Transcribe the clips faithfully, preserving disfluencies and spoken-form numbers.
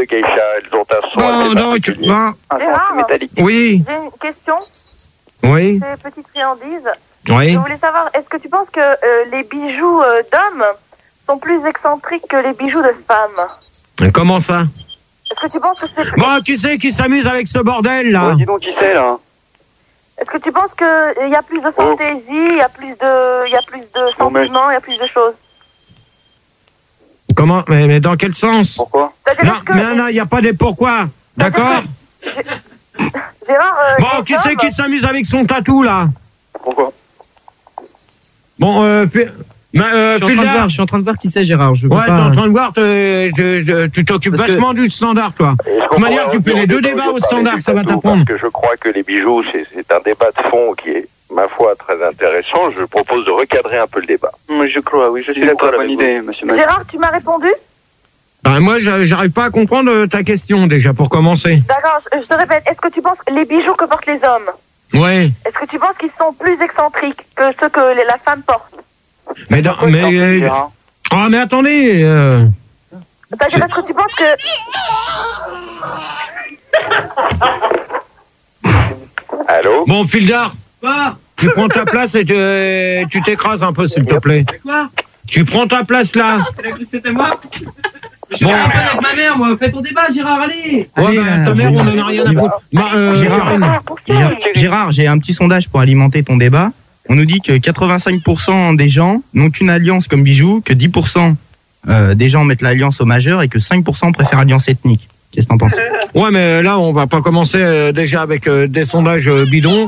de geisha, elles ont un son Bon, assez donc, particulier. bon, Un son Gérard, métallique. oui, j'ai une question. oui, C'est petite friandise. oui. Je voulais savoir, est-ce que tu penses que euh, les bijoux euh, d'hommes sont plus excentriques que les bijoux de femmes? Comment ça? Est-ce que tu penses que c'est plus... Bon, qui c'est qui s'amuse avec ce bordel, là? Oh, dis donc qui c'est là? Est-ce que tu penses qu'il y a plus de fantaisie, il y a plus de, il y a plus de Oh, mais- sentiments, il y a plus de choses? Comment? Mais, mais dans quel sens? Pourquoi? C'est-à-dire, Non, est-ce que- mais non, il n'y a pas des pourquoi. D'accord? Gérard, euh, Bon, les qui c'est hommes- qui s'amuse avec son tatou, là? Pourquoi? Bon, euh, Fi- ma- euh, Je suis en train de Fildar. voir, je suis en train de voir qui c'est, Gérard. Je vois Ouais, pas. t'es en train de voir, te- te- te- tu t'occupes Parce que- vachement du standard, toi. Et je De toute comprends manière, tu rien, fais on les est deux pas débats obligé au de parler standard, du ça va tatou, t'apprendre. Parce que je crois que les bijoux, c'est c'est un débat de fond qui est, ma foi, très intéressant. Je propose de recadrer un peu le débat. Je crois, oui, je suis d'accord. Bonne idée, monsieur Mazur. Gérard, tu m'as répondu? Ben, moi, j'a- j'arrive pas à comprendre euh, ta question, déjà, pour commencer. D'accord, je, je te répète, est-ce que tu penses que les bijoux que portent les hommes, Ouais. est-ce que tu penses qu'ils sont plus excentriques que ceux que les- la femme porte? Mais, dans, Pourquoi mais, tu t'en fous, euh, Gérard? oh, mais attendez, euh, C'est-à-dire, est-ce que tu penses que... Allô? bon, Fildar, Quoi? tu prends ta place et tu tu t'écrases un peu, s'il te plaît. Quoi? Tu prends ta place, là. Elle a cru que c'était moi? Je suis Bon. en train avec ma mère, moi. Fais ton débat, Gérard, allez. Ouais, Allez, bah, là, ta mère, on en a rien à foutre. Ma- euh, Gérard. Karine. Gérard, Gérard, j'ai un petit sondage pour alimenter ton débat. On nous dit que quatre-vingt-cinq pour cent des gens n'ont qu'une alliance comme bijou, que dix pour cent euh, des gens mettent l'alliance au majeur et que cinq pour cent préfèrent l'alliance ethnique. Qu'est-ce que t'en penses? Ouais, mais là, on va pas commencer euh, déjà avec euh, des sondages euh, bidons.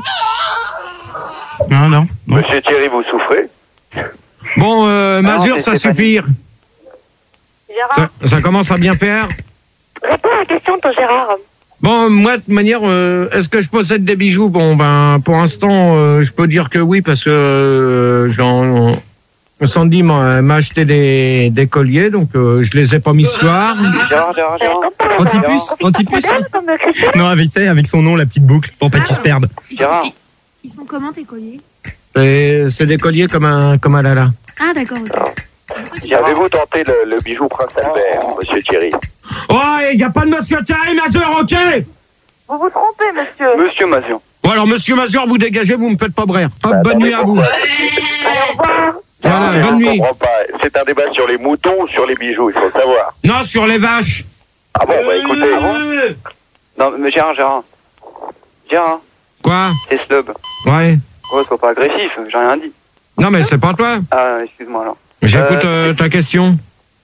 Non, non. non. Monsieur Thierry, vous souffrez? Bon, euh, Mazur, c'est ça Stéphanie. suffit. Gérard, Ça, ça commence à bien faire. réponds à la question, toi, Gérard. Bon, moi, de toute manière, euh, est-ce que je possède des bijoux? Bon, ben, pour l'instant, euh, je peux dire que oui, parce que euh, j'en... Sandy m'a m'a acheté des, des colliers, donc euh, je les ai pas mis ce soir. Gérard, Gérard, Gérard. Antipus, Antipus. Non, avec ça, avec son nom, la petite boucle, pour pas qu'il se perde. Ils Gérard. sont, ils sont comment tes colliers? Et C'est des colliers comme un, comme un lala. Ah d'accord, ok. Avez-vous tenté le, le bijou Prince Albert, monsieur Thierry? Ouais, il n'y a pas de monsieur Thierry Mazur, ok? Vous vous trompez, monsieur. Monsieur Mazur. Bon, alors, monsieur Mazur, vous dégagez, vous me faites pas brère. Hop, Bah, bonne attendez, nuit à vous. pourquoi? Allez, au revoir. Voilà, Mais bonne je nuit. comprends pas. C'est un débat sur les moutons ou sur les bijoux, il faut le savoir. Non, sur les vaches. Ah bon, bah écoutez. Euh, Non, mais Gérard, Gérard. Gérard, Quoi? c'est Slub. Ouais. Ouais, sois pas agressif, j'ai rien dit. Non, mais c'est pas toi. Ah, excuse-moi alors. J'écoute euh, ta question.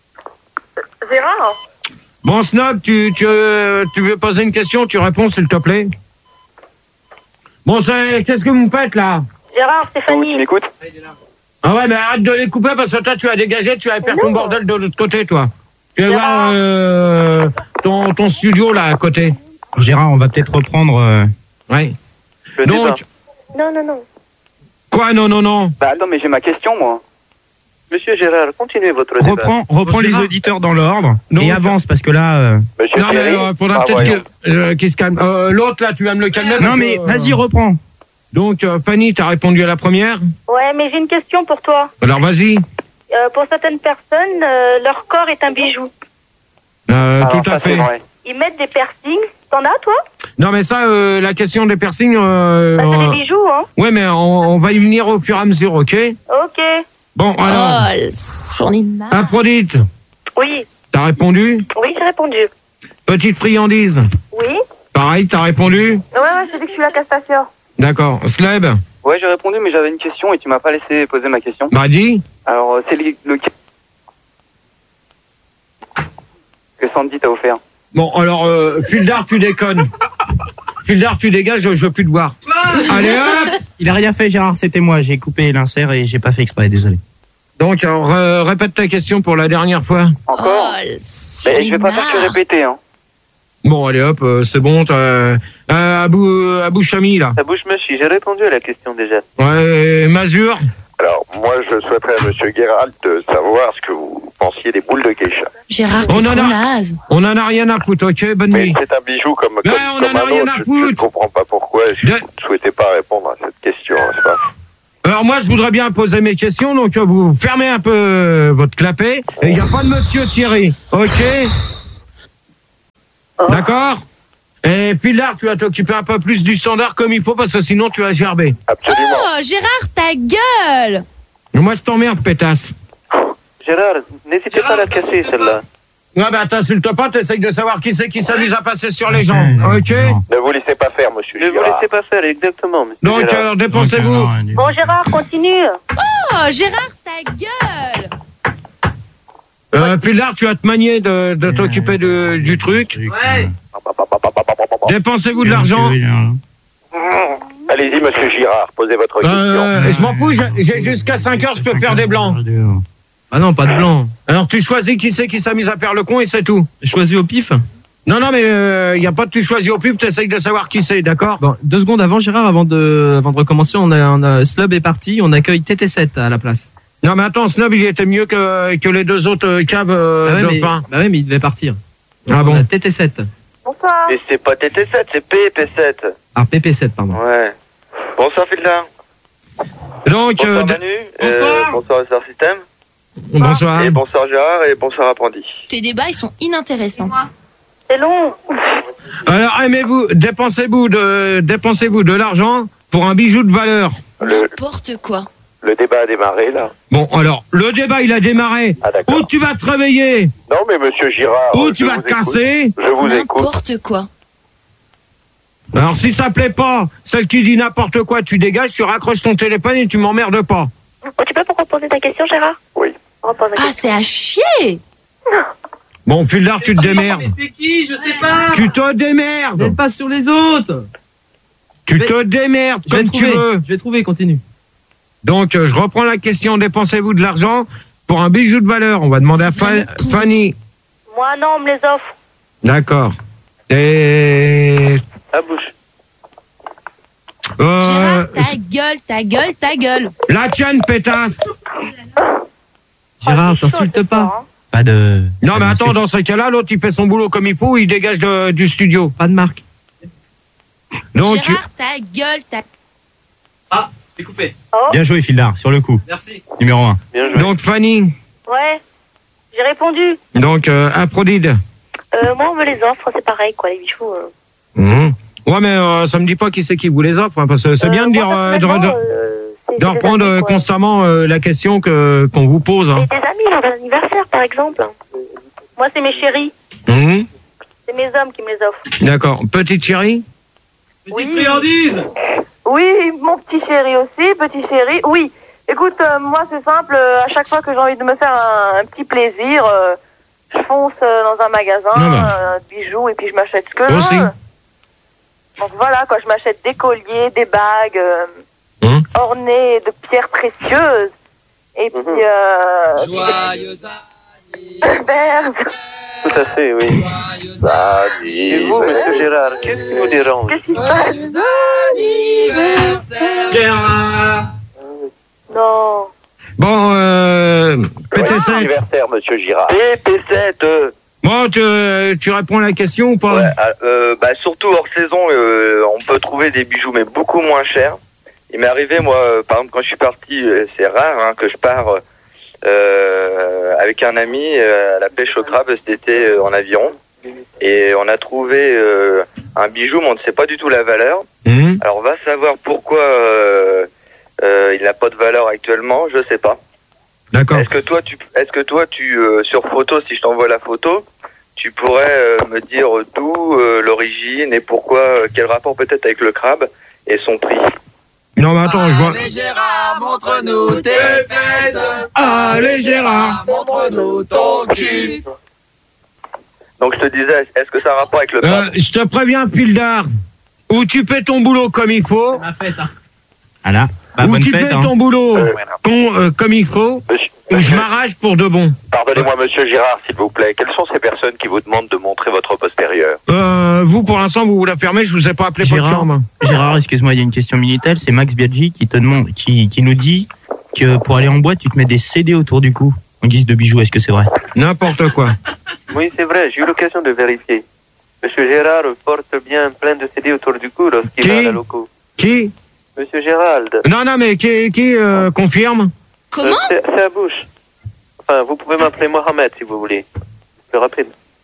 Gérard, Bon, Snob, tu, tu, euh, tu veux poser une question? Tu réponds, s'il te plaît. Bon, c'est, qu'est-ce que vous me faites, là? Gérard, Oh, tu Stéphanie. m'écoutes? Ah ouais, mais arrête de les couper, parce que toi, tu as dégagé, tu vas faire ton bordel de l'autre côté, toi. Tu vas voir euh, ton, ton studio, là, à côté. Gérard, on va peut-être reprendre. euh, Ouais. Le débat. Donc, Non, non, non. quoi, non, non, non? Bah attends, mais j'ai ma question, moi. Monsieur Gérard, continuez votre débat. Reprends, reprends les Gérard. auditeurs dans l'ordre Donc- et avance, parce que là. euh, Monsieur Non, mais Thierry, euh, faudra ah, peut-être voyons. que, euh, qu'il se calme. Euh, l'autre, là, tu vas me le calmer. Non, parce mais que, euh, vas-y, reprends. Donc, euh, Fanny, t'as répondu à la première? Ouais, mais j'ai une question pour toi. Alors, vas-y. Euh, pour certaines personnes, euh, leur corps est un bijou. Euh, Alors, tout ça, à c'est fait. vrai. Ils mettent des piercings. T'en as, toi? Non, mais ça, euh, la question des piercings... Euh, Bah, c'est euh, des bijoux, hein. ouais, mais on, on va y venir au fur et à mesure, ok? Ok. Bon, alors, Oh, j'en ai marre. Aphrodite, Oui, t'as répondu? oui, j'ai répondu. Petite friandise, Oui. pareil, t'as répondu? Ouais, ouais, je te dis que je suis la Castafiore. D'accord. Sleb, Ouais, j'ai répondu, mais j'avais une question et tu m'as pas laissé poser ma question. bah dis. Alors, euh, c'est le, le que Sandy t'a offert. Bon, alors, euh, Fildar, tu déconnes. Fildar, tu dégages, je veux plus te voir. Allez, hop! Il a rien fait, Gérard, c'était moi. J'ai coupé l'insert et j'ai pas fait exprès, désolé. Donc, alors, euh, répète ta question pour la dernière fois. Encore? Oh, Mais je vais pas faire que répéter, hein. Bon, allez, hop, euh, c'est bon, t'as... Euh, Abou, euh, Abou Chami, là. Ça bouge, monsieur, j'ai répondu à la question déjà. Ouais, Mazur. Alors, moi, je souhaiterais à monsieur Geralt de savoir ce que vous pensiez des boules de geisha. Gérard, On t'es en trop a- naze. On en a rien à foutre, ok? Bonne Mais nuit. c'est un bijou comme, Mais comme, on comme en a un rien autre. à Je- Je ne foutre. comprends pas pourquoi je De- ne souhaitais pas répondre à cette question, n'est-ce pas? Alors moi, je voudrais bien poser mes questions, donc euh, vous fermez un peu euh, votre clapet. Et il n'y a pas de monsieur Thierry, ok? Oh. D'accord? Et puis là, tu vas t'occuper un peu plus du standard comme il faut parce que sinon tu vas gerber. Absolument. Oh, Gérard, ta gueule! Moi, je t'emmerde, pétasse. Gérard, n'hésitez pas à la casser, celle-là. Ouais, bah, t'insultes pas, t'essayes de savoir qui c'est qui s'amuse à passer sur les gens. Ok? Ne vous laissez pas faire, monsieur Ne vous Girard. laissez pas faire, exactement, monsieur Donc, Gérard. euh, dépensez-vous. Bon, Gérard, continue. Oh, Gérard, ta gueule! Euh, puis là, tu vas te manier de, de t'occuper de- du truc. Ouais. Dépensez-vous de l'argent. Allez-y, monsieur Girard, posez votre question. Euh, je m'en fous, j'ai j'ai jusqu'à cinq heures, je peux faire des blancs. Ah non, pas de blanc. Alors, tu choisis qui c'est qui s'amuse à faire le con et c'est tout. Choisi au pif. Non, non, mais il euh, n'y a pas de tu choisis au pif, t'essayes de savoir qui c'est, d'accord? Bon, deux secondes avant, Gérard, avant de, avant de recommencer, on a, on a Slub est parti, on accueille T T sept à la place. Non, mais attends, Snob, il était mieux que, que les deux autres euh, caves euh, bah, ouais, de mais, fin. bah ouais, mais il devait partir. Ah On bon? a T T sept. Bonsoir. Et c'est pas T T sept, c'est P P sept. Ah, P P sept, pardon. Ouais. Bonsoir, Fildar. Donc, Bonsoir, euh, Manu. Bonsoir. Euh, bonsoir, Star System. bonsoir. Et bonsoir, Gérard. Et bonsoir, Apprenti. Tes débats, ils sont inintéressants. C'est long. Alors, aimez-vous, dépensez-vous de, dépensez-vous de l'argent pour un bijou de valeur. Le, N'importe quoi. le débat a démarré, là. Bon, alors, le débat, il a démarré. Ah, d'accord. Où tu vas te réveiller? Non, mais monsieur Girard... Où je tu vas vous te écoute. casser? Je vous écoute. N'importe quoi. Alors, si ça plaît pas, celle qui dit n'importe quoi, tu dégages, tu raccroches ton téléphone et tu m'emmerdes pas. Oh, tu peux me reposer ta question, Gérard? Oui. Repose la Ah, question. c'est à chier! Bon, Fildar, tu te démerdes. Mais c'est qui? Je sais pas. Tu te Même démerdes. pas sur les autres. Tu Je vais- te démerdes Je vais comme tu trouver. veux. Je vais trouver, continue. Donc, euh, je reprends la question. Dépensez-vous de l'argent pour un bijou de valeur? On va demander à Fa- Fanny. Moi, non, on me les offre. D'accord. Et... À bouche. Euh, Gérard, ta gueule, ta gueule, ta gueule. la tienne, pétasse. Gérard, Oh, c'est chaud, t'insultes ce pas. soir, hein. Pas de. Non, mais attends, dans ce cas-là, l'autre, il fait son boulot comme il faut, il dégage de- du studio. Pas de marque. Donc, Gérard, ta gueule, ta... Ah, j'ai coupé. Bien joué, Fildar, sur le coup. Merci. Numéro un. Bien joué. donc Fanny, Ouais. J'ai répondu. donc euh, Aphrodite. Euh, moi, on me les offre, c'est pareil, quoi, les bijoux. euh. Mhm. Ouais, mais euh, ça me dit pas qui c'est qui vous les offre, hein, parce que c'est Euh, bien de moi, dire, euh, de, personnellement, de- euh, c'est- de c'est des reprendre amis, euh, quoi. constamment euh, la question que qu'on vous pose. Hein. Et des amis lors d'un anniversaire, par exemple. Moi, c'est mes chéris. Mhm. C'est mes hommes qui me les offrent. D'accord. Petite chérie. Petite Oui. friandise. Oui, mon petit chéri aussi, petit chéri. Oui. Écoute, euh, moi, c'est simple. euh, à chaque fois que j'ai envie de me faire un, un petit plaisir, euh, je fonce euh, dans un magasin, Non, non. euh, de bijoux, et puis je m'achète ce que je Aussi. veux. Donc voilà, quoi, je m'achète des colliers, des bagues euh, Hum. ornées de pierres précieuses. Et puis, Mhm. euh, Joyeux Merde. Tout à fait, oui. Et vous, monsieur Gérard, qu'est-ce qui vous dérange? Qu'est-ce qui se passe? Gérard. Non. Bon, euh, P T Joyeux sept. anniversaire, monsieur Girard. P P sept. euh, Bon, tu, tu réponds à la question ou pas? Ouais, euh, bah, surtout hors saison, euh, on peut trouver des bijoux, mais beaucoup moins chers. Il m'est arrivé, moi, euh, par exemple, quand je suis parti, euh, c'est rare hein, que je pars euh, avec un ami euh, à la pêche au crabe cet été euh, en avion. Et on a trouvé euh, un bijou, mais on ne sait pas du tout la valeur. Mhm. Alors, on va savoir pourquoi euh, euh, il n'a pas de valeur actuellement, je sais pas. D'accord. Est-ce que toi, tu, est-ce que toi, tu, euh, sur photo, si je t'envoie la photo, tu pourrais euh, me dire d'où euh, l'origine et pourquoi, euh, quel rapport peut-être avec le crabe et son prix? Non, mais attends, je vois. Gérard, montre-nous tes fesses. Allez, Gérard. Montre-nous ton cul. Donc je te disais, est-ce que ça a un rapport avec le Euh, crabe? je te préviens, Fildar. Ou tu fais ton boulot comme il faut, Ma fête, hein. Voilà. Bah, ou bonne tu fête. fais Hein. ton boulot Euh, con- euh, comme il faut, Monsieur- ou je monsieur- m'arrache pour de bon. Pardonnez-moi, monsieur Girard, s'il vous plaît. Quelles sont ces personnes qui vous demandent de montrer votre postérieur? Euh, vous, pour l'instant, vous vous la fermez, je vous ai pas appelé pour de Gérard. chambre. Gérard, excuse-moi, il y a une question Minitel. C'est Max Biaggi qui te demande, qui, qui nous dit que pour aller en boîte, tu te mets des C D autour du cou en guise de bijoux. Est-ce que c'est vrai? N'importe quoi. Oui, c'est vrai, j'ai eu l'occasion de vérifier. Monsieur Gérard porte bien plein de C D autour du cou lorsqu'il Qui va à la loco. Qui? Monsieur Gérald, Non, non, mais qui, qui euh, confirme? Comment? euh, c'est c'est à bouche. Enfin, vous pouvez m'appeler Mohamed si vous voulez. Plus rapide.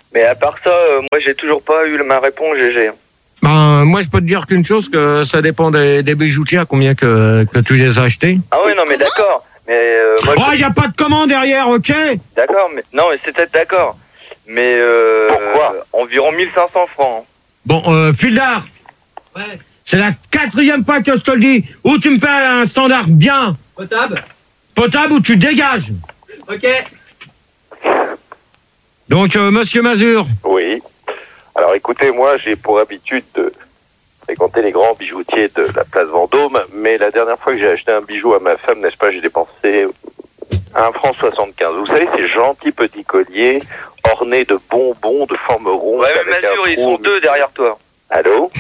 Mais à part ça, euh, moi j'ai toujours pas eu ma réponse, G G. Ben, moi, je peux te dire qu'une chose, que ça dépend des, des bijoutiers, à combien que, que tu les as achetés. Ah oui, non, mais d'accord. Mais euh, moi, Oh, il n'y a pas de commande derrière, ok? D'accord, mais non, mais c'est peut-être d'accord. Mais euh, Pourquoi euh, environ mille cinq cents francs. Bon, euh, Fildar. Ouais. C'est la quatrième fois que je te le dis. Ou tu me fais un standard bien Potable. potable ou tu dégages. Ok. Donc, euh, monsieur Mazur. Oui. Alors écoutez, moi j'ai pour habitude de fréquenter les grands bijoutiers de la place Vendôme, mais la dernière fois que j'ai acheté un bijou à ma femme, n'est-ce pas, j'ai dépensé un franc soixante-quinze. Vous savez, ces gentils petits colliers ornés de bonbons de forme ronde. Ouais, mais avec un Mazur, ils trou sont au deux milieu. derrière toi. Allô?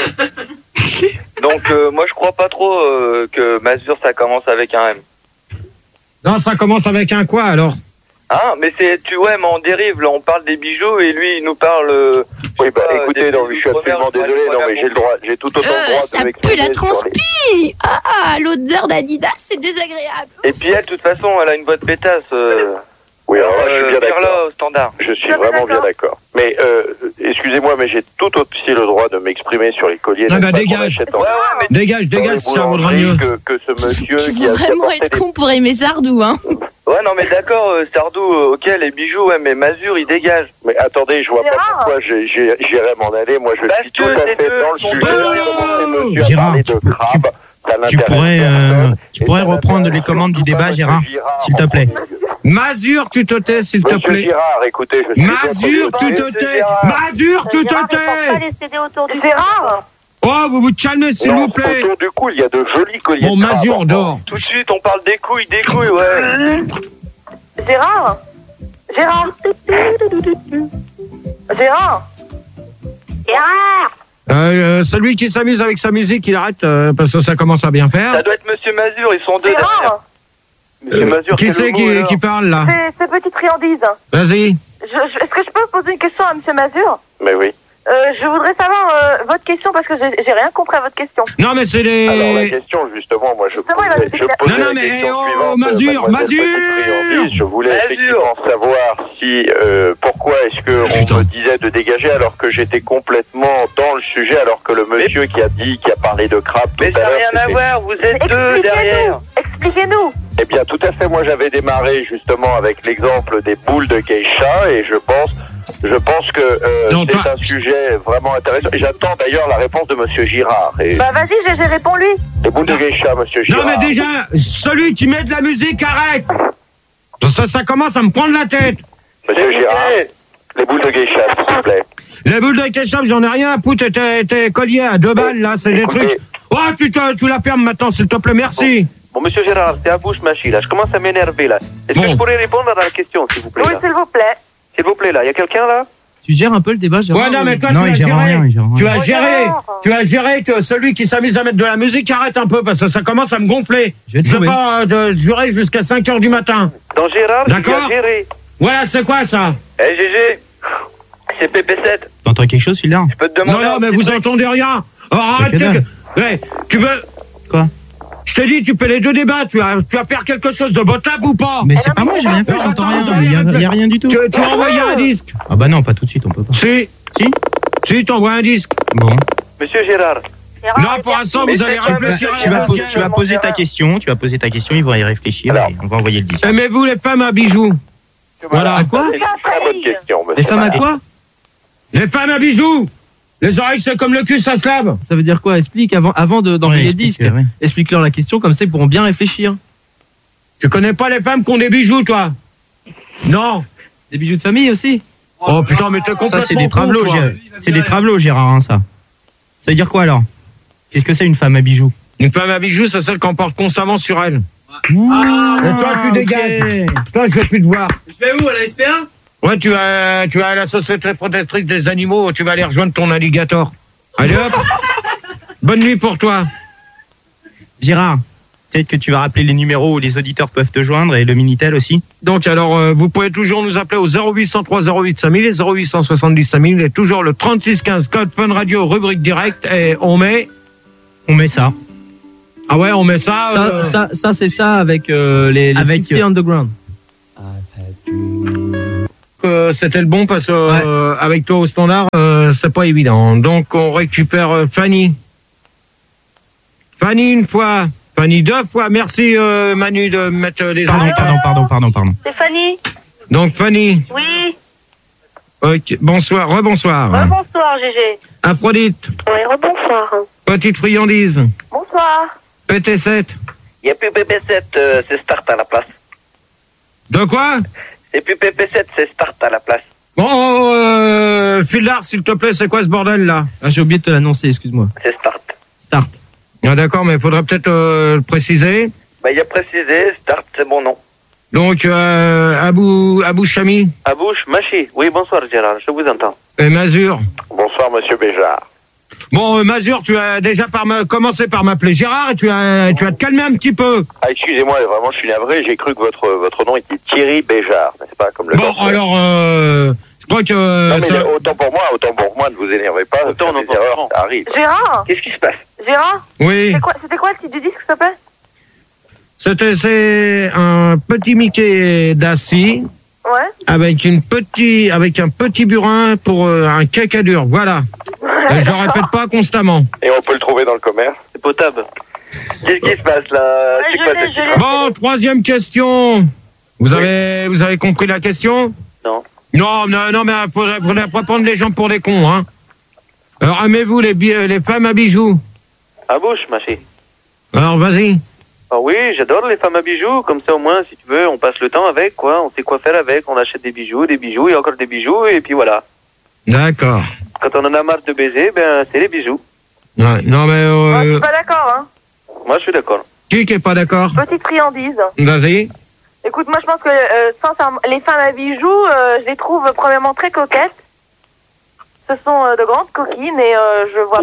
Donc euh, moi je crois pas trop euh, que Mazur ça commence avec un M. Non, ça commence avec un quoi alors? Ah, mais c'est, tu ouais, mais on dérive, là, on parle des bijoux et lui, il nous parle. Euh, je Oui, sais bah pas, écoutez, des non, bijoux je suis absolument commerce, désolé, pas non, la mais j'ai le droit, j'ai tout autant Euh, le droit ça de pue m'exprimer la sur les- transpi. Ah, l'odeur d'Adidas, c'est désagréable. Et puis elle, de toute façon, elle a une boîte pétasse. Euh, Oui, alors là, je suis bien là d'accord. au standard. Je suis Tout à fait vraiment bien d'accord. d'accord. Mais euh, excusez-moi, mais j'ai tout aussi le droit de m'exprimer sur les colliers. Ah bah, n'est-ce pas, qu'on dégage. achète en- Ouais, ouais, mais Dégage, dans les dégage, ça vaudra boulangeries mieux. Que, que ce monsieur Tu qui veux a vraiment apporté être des- con pour aimer Sardou, hein. ouais, non, mais d'accord, euh, Sardou, euh, ok, les bijoux, ouais, mais Mazur, il dégage. Mais attendez, je vois pas Gérard. pourquoi j'ai- j'ai- j'irais m'en aller. Moi, je Parce suis que tout à les fait deux dans le sont sujet. deux J'ai commencé, monsieur, à Gérard, parler tu de peux- crabe. Ça Tu n'intéresse pourrais, euh, personne. tu Et pourrais ça reprendre n'intéresse les commandes du surtout débat, pas Gérard, monsieur Girard, s'il te en plaît. premier lieu. Mazur, tu te tais, s'il te Monsieur plaît. Girard, écoutez, je suis Mazur, contre tu vous. te Monsieur tais. Gérard. Mazur, tu Gérard, te ne porte pas tais. les C D autour du Gérard. Oh, vous vous calmez, s'il Non, vous plaît. autour du cou, il y a de jolis colliers. Bon, de crabe. Mazur, dors. Tout de suite, on parle des couilles, des couilles, ouais. Gérard. Gérard. Gérard. Gérard. Euh, celui qui s'amuse avec sa musique, il arrête, euh, parce que ça commence à bien faire. Ça doit être Monsieur Mazur, ils sont deux derrière. Gérard. Monsieur Euh, Mazur, qui quel c'est mot, qui, alors qui parle là? C'est c'est petite friandise. Vas-y. Je- je- Est-ce que je peux poser une question à Monsieur Mazur? Mais oui. Euh, je voudrais savoir euh, votre question parce que j'ai j'ai rien compris à votre question. Non, mais c'est Alors la les. question, justement, moi je Justement, il va posais, nous je dire- posais Non, non, la mais, question eh, oh, suivante, Mazur, mademoiselle Mazur Petite Friandise. Je voulais Mazur. effectivement savoir si, euh, pourquoi est-ce que on Putain. me disait de dégager alors que j'étais complètement dans le sujet, alors que le monsieur qui a dit, qui a parlé de crabe tout Mais à ça n'a l'heure, rien à c'était- voir, vous êtes deux Expliquez-nous. derrière. Expliquez-nous. Eh bien, tout à fait. Moi, j'avais démarré justement avec l'exemple des boules de geisha, et je pense, je pense que euh, Non, c'est toi- un sujet vraiment intéressant. Et j'attends d'ailleurs la réponse de Monsieur Girard. Et Bah vas-y, G G, réponds-lui. les boules de geisha, Monsieur Girard. Non, mais déjà, celui qui met de la musique, arrête. Ça, ça commence à me prendre la tête. Monsieur Girard, les boules de geisha, s'il vous plaît. Les boules de ketchup, j'en ai rien à foutre. Tes, tes colliers à deux balles, là, c'est des Écoutez. trucs. Oh, tu, te, tu la fermes maintenant, s'il te plaît, merci. Bon, Monsieur Gérard, c'est à vous, je mâchis, là. Je commence à m'énerver, là. Est-ce Bon. que je pourrais répondre à la question, s'il vous plaît, Oui, là s'il vous plaît. S'il vous plaît, là. Il y a quelqu'un, là Tu gères un peu le débat, Gérard? Ouais, non, mais toi, Non, tu il as gère géré. rien, il gère rien. Tu as Oh, géré. Gérard. Tu as géré que celui qui s'amuse à mettre de la musique arrête un peu, parce que ça commence à me gonfler. Je vais te Je vais jouer. pas euh, de- durer jusqu'à cinq heures du matin. Dans Gérard, je D'accord. viens gérer. Voilà, c'est quoi ça? Eh, G G, c'est P P sept. T'entends quelque chose, celui-là? Je peux te demander Non, non, un mais petit vous truc entendez rien. Oh, arrête. que dalle. t'es- Ouais, tu veux. Quoi? Je t'ai dit, tu fais les deux débats. Tu vas, tu vas faire quelque chose de potable ou pas? Mais Eh c'est non, pas mais moi, j'ai rien fait, attends, j'entends attends, rien. Il y a, attends, il y a rien du tout. Tu, tu as envoyé un disque. Ah bah non, pas tout de suite, on peut pas. Si. Si? Si, t'envoies un disque. Bon. Monsieur Gérard, Gérard, Non, pour l'instant, Mais vous c'est allez quoi, réfléchir monsieur, à Tu la vas, po- po- tu vas mon poser ta Gérard. question, tu vas poser ta question, ils vont y réfléchir Alors. et on va envoyer le disque. Aimez-vous les femmes à bijoux? Voilà. À quoi? C'est une très bonne question, monsieur. Les femmes à Marat. quoi? Les femmes à bijoux. Les oreilles, c'est comme le cul, ça se lave. Ça veut dire quoi? Explique avant, avant de- d'envoyer Ouais, les disques. explique, ouais. Explique-leur la question, comme ça ils pourront bien réfléchir. Tu connais pas les femmes qui ont des bijoux, toi? Non. Des bijoux de famille aussi? Oh putain, mais t'es complètement Ça, c'est des con, travelots, toi. Gérard. C'est des travelots, Gérard, hein, ça. Ça veut dire quoi, alors? Qu'est-ce que c'est une femme à bijoux? Une femme à bijoux, c'est celle qu'on porte constamment sur elle. Ouh, Et toi, tu ok. dégages. Toi, je vais plus te voir. Je vais où, à la S P A? Ouais, tu vas, tu vas à la Société protectrice des animaux, tu vas aller rejoindre ton alligator. Allez hop. Bonne nuit pour toi. Gérard, peut-être que tu vas rappeler les numéros où les auditeurs peuvent te joindre et le Minitel aussi. Donc, alors, euh, vous pouvez toujours nous appeler au zéro huit cent trois zéro huit cinq mille et zéro huit cent soixante-dix cinq mille et toujours le trente-six quinze code Fun Radio, rubrique direct, et on met... On met ça. Ah ouais, on met ça... Ça, euh, ça, ça c'est ça avec euh, les, les Avec, sixty euh, Underground. que c'était le bon parce que euh, avec toi au standard, euh, c'est pas évident. Donc on récupère euh, Fanny. Fanny une fois, Fanny deux fois. Merci euh, Manu de mettre les Pardon, années. pardon, pardon, pardon, pardon. C'est Fanny. Donc Fanny. Oui. Ok, bonsoir, rebonsoir. Rebonsoir, Gégé. Aphrodite, Oui, rebonsoir. petite friandise. Bonsoir. P T sept. Il n'y a plus P P sept, euh, c'est Start à la place. De quoi? C'est plus P P sept, c'est Start à la place. Bon, euh, Fildar, s'il te plaît, c'est quoi ce bordel là? Ah, j'ai oublié de te l'annoncer, excuse-moi. C'est Start. Start. Ah, d'accord, mais il faudrait peut-être euh, le préciser. Bah, il y a précisé, Start, c'est mon nom. Donc, euh, Abou, Abou Chami Abouche, Machi. Oui, bonsoir Gérard, je vous entends. et Mazur. Bonsoir, monsieur Béjart. Bon, euh, Mazur, tu as déjà par ma- commencé par m'appeler Gérard et tu as, tu as te calmer un petit peu. Ah, excusez-moi, vraiment, je suis navré. J'ai cru que votre, votre nom était Thierry Béjart, n'est-ce pas? Comme le Bon, danseur. alors, euh, je crois que... Non, mais ça- autant pour moi, autant pour moi, ne vous énervez pas. Autant, faire non, des erreurs, ça arrive. Gérard. Qu'est-ce qui se passe? Gérard. Oui, C'est quoi, c'était quoi le titre du disque, s'il te plaît? c'était c'est un petit Mickey d'assis Ouais. avec une petit, avec un petit burin pour euh, un cacadur. Voilà. Et je le répète pas constamment. Et on peut le trouver dans le commerce. C'est potable. Qu'est-ce qui se passe là? Ouais, C'est je quoi l'ai, cette je l'ai. histoire? Bon, troisième question. Vous avez, vous avez compris la question? Non. Non, non, non, mais faudrait, faudrait pas prendre les gens pour des cons, hein. Alors, aimez-vous les, bi- les femmes à bijoux? Abouche, Machi. Alors, vas-y. Ah oui, j'adore les femmes à bijoux, comme ça au moins, si tu veux, on passe le temps avec, quoi. On sait quoi faire avec, on achète des bijoux, des bijoux et encore des bijoux, et puis voilà. D'accord. Quand on en a marre de baiser, ben c'est les bijoux. Ouais, non, mais Ouais, je euh, suis pas d'accord, hein. Moi, je suis d'accord. qui qui est pas d'accord? Petite friandise. Vas-y. Écoute, moi je pense que euh, sincèrement, les femmes à bijoux, euh, je les trouve premièrement très coquettes. Ce sont euh, de grandes coquines et euh, je vois pas,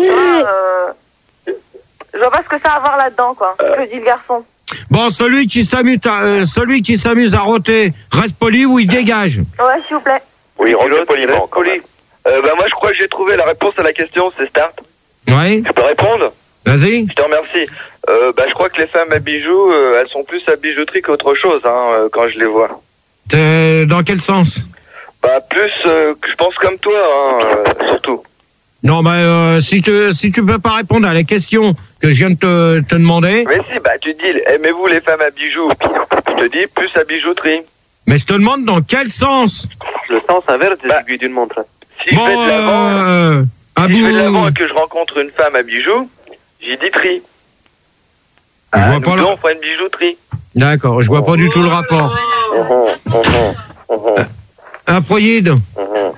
euh, je vois pas ce que ça a à voir là-dedans, quoi. Que dit le garçon. Bon, celui qui s'amuse, à- euh, celui qui s'amuse à rôter, reste poli ou il dégage. Ouais, s'il vous plaît. Oui, on L'autre, est poliment. reste quand poli. même. Euh, ben moi, je crois que j'ai trouvé la réponse à la question, c'est Start. Oui. Tu peux répondre? Vas-y. Je te remercie. Euh, bah, je crois que les femmes à bijoux, euh, elles sont plus à bijouterie qu'autre chose, hein, euh, quand je les vois. T'es dans quel sens? Bah, plus, euh, que je pense comme toi, hein, euh, surtout. Non, bah, euh, si tu, si tu peux pas répondre à la question que je viens de te, te demander, Mais si, bah, tu dis, aimez-vous les femmes à bijoux? Puis, je te dis, plus à bijouterie. mais je te demande dans quel sens? Le sens inverse des aiguilles d'une montre. Si Bon, je vais de l'avant, euh, si je vais de Abou, l'avant et que je rencontre une femme à bijoux, j'y dis tri. Je Ah, vois nous pas deux, le- on fera une bijouterie. d'accord, je vois pas du tout le rapport. Mhm, mhm, mhm, Aphrodite. mhm.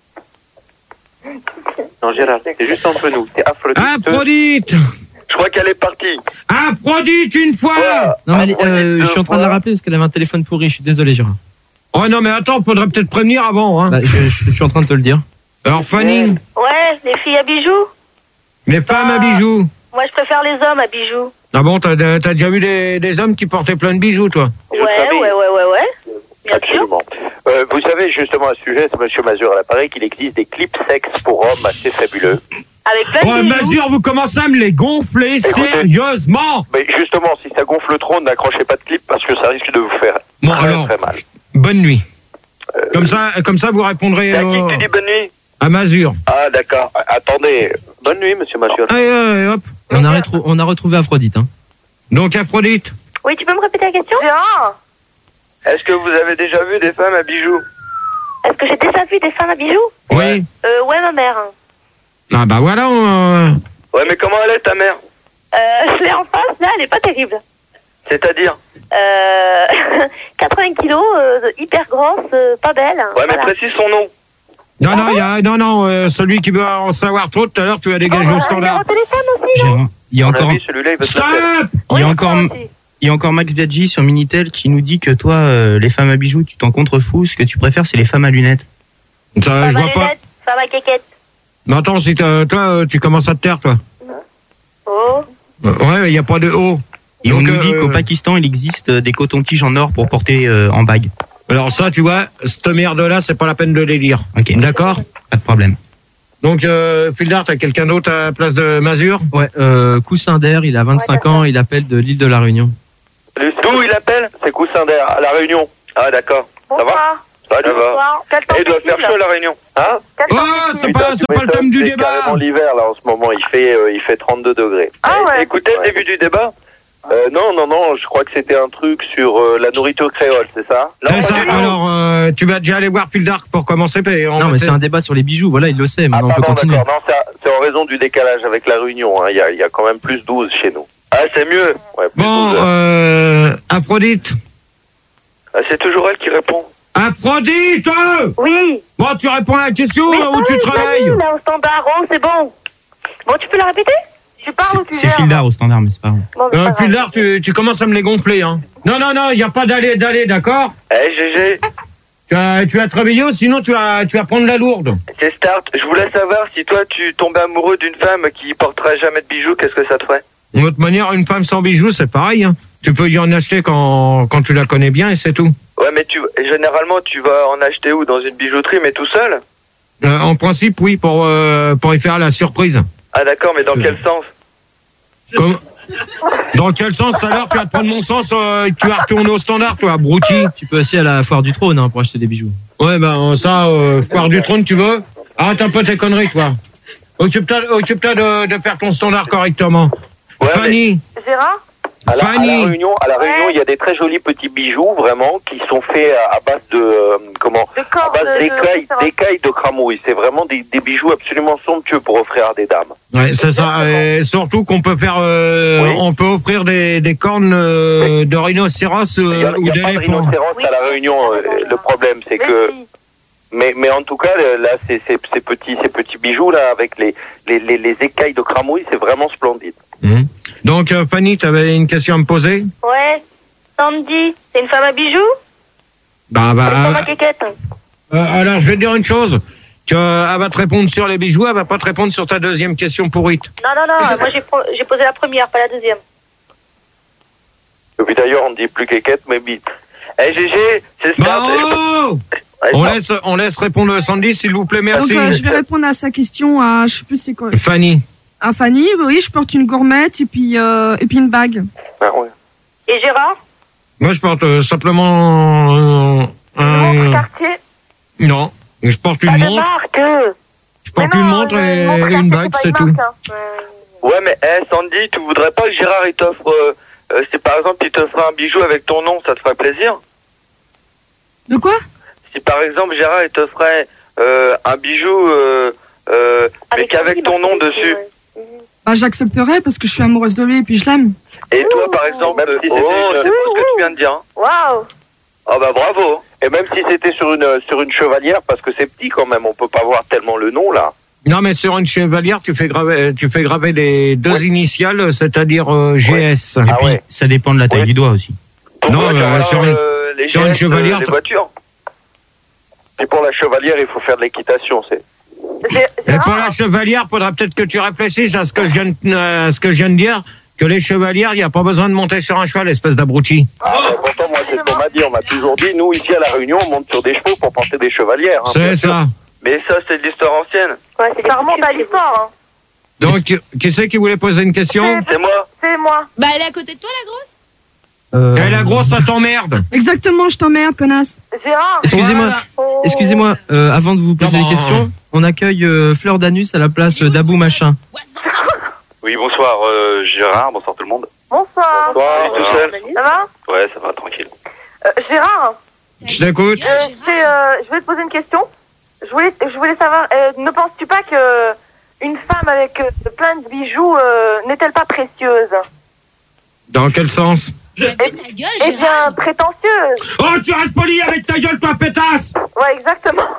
Non, Gérard, c'est juste entre nous. C'est Aphrodite. Aphrodite. Je crois qu'elle est partie. Aphrodite une fois. Non, mais elle est- Aphrodite, euh, je suis en train de la deux rappeler parce qu'elle avait un téléphone pourri. Je suis désolé, Gérard. Oh non, mais attends, faudrait peut-être prévenir avant, hein. Bah, je, je- je suis en train de te le dire. Alors, Fanny, Ouais, les filles à bijoux. les femmes à bijoux. Moi, je préfère les hommes à bijoux. Ah bon, t'as, t'as déjà vu des, des hommes qui portaient plein de bijoux, toi? Ouais, Je ouais, savais. ouais, ouais, ouais. Bien sûr. Absolument. Euh, vous savez, justement, à ce sujet, c'est monsieur Mazur à l'appareil, qu'il existe des clips sexes pour hommes assez fabuleux. Avec plein Oh, de bijoux. Mazur, vous commencez à me les gonfler Écoutez. sérieusement. Mais justement, si ça gonfle trop, n'accrochez pas de clip parce que ça risque de vous faire Bon, très, alors. très mal. Bonne nuit. Comme ça, comme ça, vous répondrez C'est à qui euh, que tu dis bonne nuit? à Mazur. Ah, d'accord. Ah, attendez, Bonne nuit, monsieur Machur. Allez, allez, hop. On a, rétro- on a retrouvé Aphrodite. Hein. Donc, Aphrodite. Oui, tu peux me répéter la question? Gérard, Est-ce que vous avez déjà vu des femmes à bijoux? est-ce que j'ai déjà vu des femmes à bijoux? Oui. Euh, ouais, ma mère. Ah bah voilà. on, euh, Ouais, mais comment elle est, ta mère? Euh, je l'ai en face, là, elle est pas terrible. C'est-à-dire? Euh, quatre-vingts kilos, euh, hyper grosse, euh, pas belle. Ouais, mais Voilà. précise son nom. Non, non, il y a, non, non. euh, celui qui veut en savoir trop, tout à l'heure, tu as dégagé Oh, au un standard. numéro de téléphone aussi, non? Gérard, il y a À mon encore, avis, celui-là, il va se la faire. Stop. il y Oui, a encore, moi aussi. il y a encore Max Biaggi sur Minitel qui nous dit que toi, euh, les femmes à bijoux, tu t'en contrefous. Ce que tu préfères, c'est les femmes à lunettes. Ça, je Femme à vois pas. lunettes, femme à quéquette. Mais attends, si t'as- toi, euh, tu commences à te taire, toi. Oh. Euh, Ouais, il n'y a pas de haut. Et on Donc, nous dit euh, qu'au Pakistan, il existe des cotons-tiges en or pour porter euh, en bague. Alors ça, tu vois, cette merde-là, c'est pas la peine de les lire. Ok. D'accord. Pas de problème. Donc, euh, Fildar, t'as quelqu'un d'autre à la place de Mazur? Ouais, euh, Coussin d'air, il a vingt-cinq Ouais, ans, il appelle de l'île de la Réunion. D'où il appelle? C'est Coussin d'air, à La Réunion. Ah, d'accord. Ça va? Bonsoir. Ça va. Quel temps Et il doit fait-il, faire là chaud à la Réunion. Hein? Quel Oh, temps fait-il c'est pas, c'est pas le thème du C'est débat. carrément l'hiver, là, en ce moment. Il fait, euh, il fait trente-deux degrés. Ah ouais. Écoutez le début du débat. Euh, non, non, non, je crois que c'était un truc sur euh, la nourriture créole, c'est ça? Non, C'est ça. pas du tout. Alors, euh, tu vas déjà aller voir Phil Dark pour commencer. puis on Non, va mais te- c'est un débat sur les bijoux. Voilà, il le sait. Ah, Maintenant, on peut pardon, continuer. d'accord. Non, c'est à- c'est en raison du décalage avec la Réunion. hein. Il y, a, il y a quand même plus douze chez nous. Ah, c'est mieux. Ouais, plus Bon, douze heures. euh, Aphrodite. Ah, c'est toujours elle qui répond. Aphrodite euh Oui. Bon, tu réponds à la question Mais là, où attends, tu je l'ai travailles. dit, là, au standard. Oh, c'est bon. Bon, tu peux la répéter? Tu parles ou tu C'est gères? Fildar au standard, mais c'est pas grave. Bon, mais Euh, pas grave. Phil Dark, tu, tu commences à me les gonfler. Hein. Non, non, non, il n'y a pas d'aller, d'aller, d'accord? Eh, G G, Tu vas, tu vas te réveiller, sinon tu vas, tu vas prendre la lourde. c'est Start. Je voulais savoir si toi, tu tombais amoureux d'une femme qui porterait jamais de bijoux, qu'est-ce que ça te ferait? De toute manière, une femme sans bijoux, c'est pareil. Hein. Tu peux y en acheter quand, quand tu la connais bien et c'est tout. Ouais, mais tu, généralement, tu vas en acheter où? Dans une bijouterie, mais tout seul? Euh, en principe, oui, pour, euh, pour y faire la surprise. Ah, d'accord, mais dans quel sens? Comme... Dans quel sens, tout à l'heure, tu vas te prendre mon sens, euh, tu vas retourner au standard, toi, abruti. Tu peux aussi aller à la foire du trône hein, pour acheter des bijoux. Ouais, ben, ça, euh, foire du trône, tu veux? Arrête un peu tes conneries, toi. Occupe-toi, occupe-toi de, de faire ton standard correctement. Ouais, Fanny, Gérard? À la, à la Fanny. Réunion, à la Réunion, Ouais. il y a des très jolis petits bijoux, vraiment, qui sont faits à, à base de euh, comment De À cordes, base de- d'écailles, de- d'écailles de cramouille. C'est vraiment des, des bijoux absolument somptueux pour offrir à des dames. ouais, c'est ça. Et surtout qu'on peut faire, euh, Oui. on peut offrir des, des cornes euh, de rhinocéros Il y euh, a, il ou y a pas de d'éléphant. rhinocéros Oui. à la Réunion. euh, Le problème, c'est Mais que, si. mais, mais en tout cas, là, ces, ces, ces petits, ces petits bijoux là, avec les, les, les, les écailles de cramouille, c'est vraiment splendide. Hum. Donc, euh, Fanny, tu avais une question à me poser? Ouais. Sandy, c'est une femme à bijoux? Bah, Une bah, femme à quéquette? euh, alors, je vais te dire une chose. Que, euh, elle va te répondre sur les bijoux, elle va pas te répondre sur ta deuxième question pourrite. Non, non, non. Moi, j'ai pro- j'ai posé la première, pas la deuxième. Et puis d'ailleurs, on ne dit plus quéquette, mais bite. Eh, G G, c'est Bah, Start. oh Ouais, on Start. laisse, on laisse répondre Sandy, s'il vous plaît, Donc, merci. euh, je vais répondre à sa question à, je sais plus c'est quoi. Fanny. À Fanny, oui, je porte une gourmette et puis, euh, et puis une bague. Ah, ouais. Et Gérard? Moi, je porte euh, simplement euh, Une montre un... Cartier? Non, je porte Pas une de montre. marque. Je porte Mais une non, montre une et montre une Cartier, bague, pas c'est une tout. marque, hein. Euh, Ouais, mais eh, Sandy, tu voudrais pas que Gérard il t'offre, euh, euh, si par exemple il t'offrait un bijou avec ton nom, ça te ferait plaisir? De quoi? Si par exemple Gérard il t'offrait euh, un bijou, euh, euh, mais qu'avec ton nom dessus. ouais. Bah, j'accepterai parce que je suis amoureuse de lui et puis je l'aime. Et toi par exemple, Même si oh, c'était c'est une- pas ce que tu viens de dire. Hein. Waouh! Ah bah bravo. Et même si c'était sur une, sur une chevalière, parce que c'est petit quand même, on peut pas voir tellement le nom là. Non, mais sur une chevalière, tu fais graver, tu fais graver les deux Ouais. initiales, c'est-à-dire euh, G S. Et Ah puis, ouais. ça dépend de la taille Oui. du doigt aussi. Pourquoi, Non, car euh, alors, sur une- euh, les sur une G S, chevalière, euh, les t'as- voitures. Et pour la chevalière, il faut faire de l'équitation, c'est. Gé- Et pour Gérard? la chevalière, faudra peut-être que tu réfléchisses à ce que je viens de, à ce que je viens de dire, que les chevalières, il n'y a pas besoin de monter sur un cheval, espèce d'abruti. Ah, mais pourtant, moi, c'est ce qu'on m'a dit. On m'a toujours dit, nous, ici à La Réunion, on monte sur des chevaux pour porter des chevalières. hein, bien C'est sûr. ça. Mais ça c'est de l'histoire ancienne. Ouais, c'est- ça remonte à l'histoire, hein. Donc, qui c'est qui voulait poser une question? C'est moi. C'est moi. Bah, elle est à côté de toi, la grosse? Euh, Eh, la grosse, ça t'emmerde. Exactement, je t'emmerde, connasse. Gérard? Excusez-moi, Voilà. Oh. excusez-moi, euh, avant de vous poser Non, des bon, questions, on accueille euh, Fleur d'Anus à la place euh, d'Abou Machin. Oui, bonsoir euh, Gérard, bonsoir tout le monde. Bonsoir. Bonsoir, tout seul. Ça va? Ouais, ça va, tranquille. Euh, Gérard, Je t'écoute. euh, c'est, euh, je voulais te poser une question. Je voulais, je voulais savoir, euh, ne penses-tu pas que une femme avec euh, plein de bijoux euh, n'est-elle pas précieuse? Dans quel sens? T'as vu ta gueule, Eh bien, Gérard? prétentieuse. Oh, tu restes poli avec ta gueule, toi, pétasse! Ouais, exactement.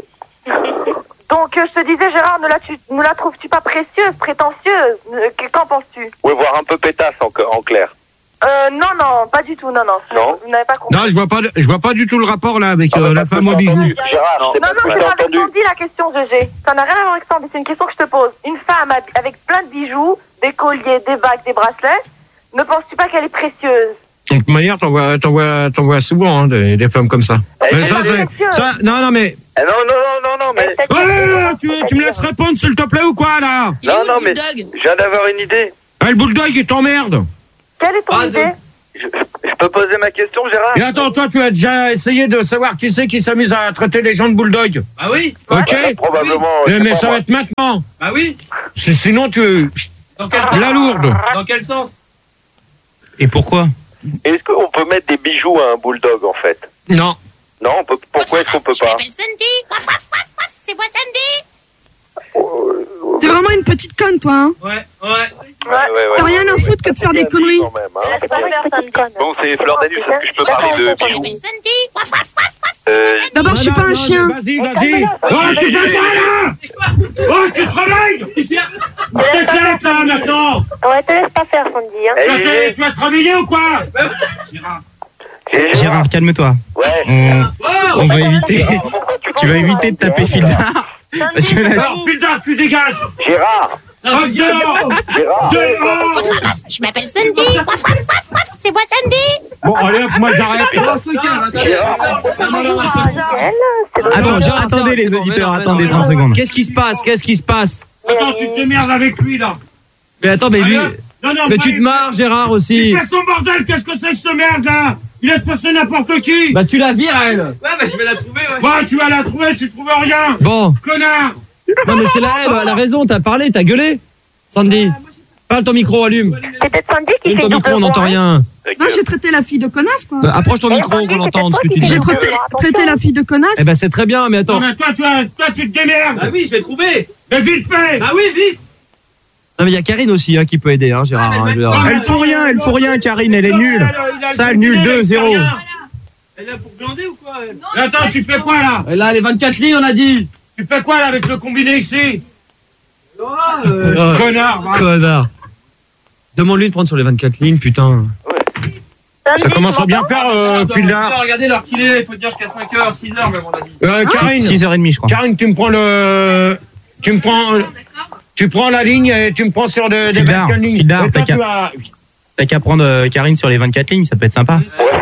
Donc, euh, je te disais, Gérard, ne la, tu, ne la trouves-tu pas précieuse, prétentieuse? Euh, que- Qu'en penses-tu? Oui, voir un peu pétasse en, en clair. Euh, non, non, pas du tout, non, non. Non. Vous n'avez pas compris. Non, je vois pas, de- je vois pas du tout le rapport là avec Ah, euh, bah, la parce que femme au t'as bijou. entendu. Gérard, Non. c'est Non, parce non, que c'est t'as avec entendu. Sandy la question, G G. Ça n'a rien à voir avec Sandy, c'est une question que je te pose. Une femme hab- avec plein de bijoux, des colliers, des bagues, des bracelets, ne penses-tu pas qu'elle est précieuse? De toute manière, t'en vois, t'en vois, t'en vois souvent hein, des, des femmes comme ça. Eh, Mais c'est ça, pas c'est, précieux. ça, non, non, mais, Eh, non, non, non, non, non, mais. Elle t'a- oh, tu, tu me laisses répondre s'il te plaît ou quoi là? Il est Non, où, non, le mais- bulldog? Je viens d'avoir une idée. Ah, le bulldog, il t'emmerde. Quelle est ton Ah, idée? Je, je peux poser ma question, Gérard? Et attends, toi, tu as déjà essayé de savoir qui c'est qui s'amuse à traiter les gens de bulldog? Ah oui. Ok. Ouais, probablement. Eh, c'est mais pas ça moi. va être maintenant. Ah oui. Si- Sinon, tu. Dans quel sens? La lourde. Dans quel sens? Et pourquoi? Est-ce qu'on peut mettre des bijoux à un bulldog, en fait? Non. Non, on peut, pourquoi est-ce qu'on peut Je pas? m'appelle Sandy. Waf, waf, waf, waf, c'est moi Sandy. T'es vraiment une petite conne, toi, hein. Ouais, ouais. Ouais, ouais, ouais. T'as rien à foutre que de faire des conneries. Quand même, hein. C'est pas faire Sandy. Bon, c'est Fleur d'Anus, est-ce que je peux parler de Je bijoux? m'appelle Sandy. Waf, waf, waf, waf, c'est Euh, moi Sandy. D'abord, je suis pas un chien. Vas-y, vas-y. Oh, tu fais quoi là? Oh, tu te réveilles? Je t'éclate là maintenant. Ouais, te laisse pas faire, Sandy. Hein. Eh, Tu Gégé, vas- Tu vas te réveiller ou quoi? Gégé, Gérard, calme-toi. Ouais. On, on va éviter. Pourquoi tu Tu vas éviter de taper Fildar. Parce que là, Alors, Pildar, tu dégages. Gérard, Hop, dehors. Gérard. Dehors. Je m'appelle Sandy. Waf, waf, waf, waf, c'est moi Sandy. Bon, allez, hop, moi j'arrête. attends, Gérard, attendez les auditeurs, attendez trente secondes. Qu'est-ce qui se passe? Qu'est-ce qui se passe? Attends, tu te démerdes avec lui là. Mais attends, mais lui. Allez, hop. Non, non, Mais pas tu te lui. marres, Gérard Il aussi. fait son bordel, qu'est-ce que c'est que cette merde là? Il laisse passer n'importe qui. Bah tu la vires, elle. Ouais, bah je vais la trouver, ouais. Bah, tu vas la trouver, tu trouves rien. Bon. Connard. Non, mais c'est la elle, elle a raison, t'as parlé, t'as gueulé. Sandy. Parle ton micro, allume. C'est peut-être Sandy qui Allume fait ton double micro, on voix, n'entend hein. rien. Non, j'ai traité la fille de connasse, quoi. Euh, approche ton micro, qu'on entende ce que tu dis. J'ai traité, traité la fille de connasse. Eh ben c'est très bien, mais Non, attends. mais toi, toi, toi, tu te démerdes. Ah oui, je vais trouver. Mais vite fait. Ah oui, vite. Non mais il y a Karine aussi hein, qui peut aider, hein, Gérard. hein, je veux dire. Elle fout rien, elle fout rien, Karine, elle est nulle. Sale, nul, deux, zéro. Elle est là pour glander ou quoi elle? Mais attends, tu fais quoi là? Et là, les vingt-quatre lignes, on a dit. Tu fais quoi là avec le combiné ici? Euh, Connard. va. Connard. Demande-lui de prendre sur les vingt-quatre lignes, putain. Sandy, Ça commence tu à bien m'entends? faire, euh, Pildar. Regardez l'heure qu'il est, il faut dire jusqu'à cinq heures, six heures même, on a dit. Euh, Karine. six heures trente, je crois. Karine, tu me prends le. Tu me prends. euh, Tu prends la ligne et tu me prends sur de- des Fildar, vingt-quatre lignes. Fildar, Et toi, t'as tu qu'à- vas- T'as qu'à prendre euh, Karine sur les vingt-quatre lignes, ça peut être sympa.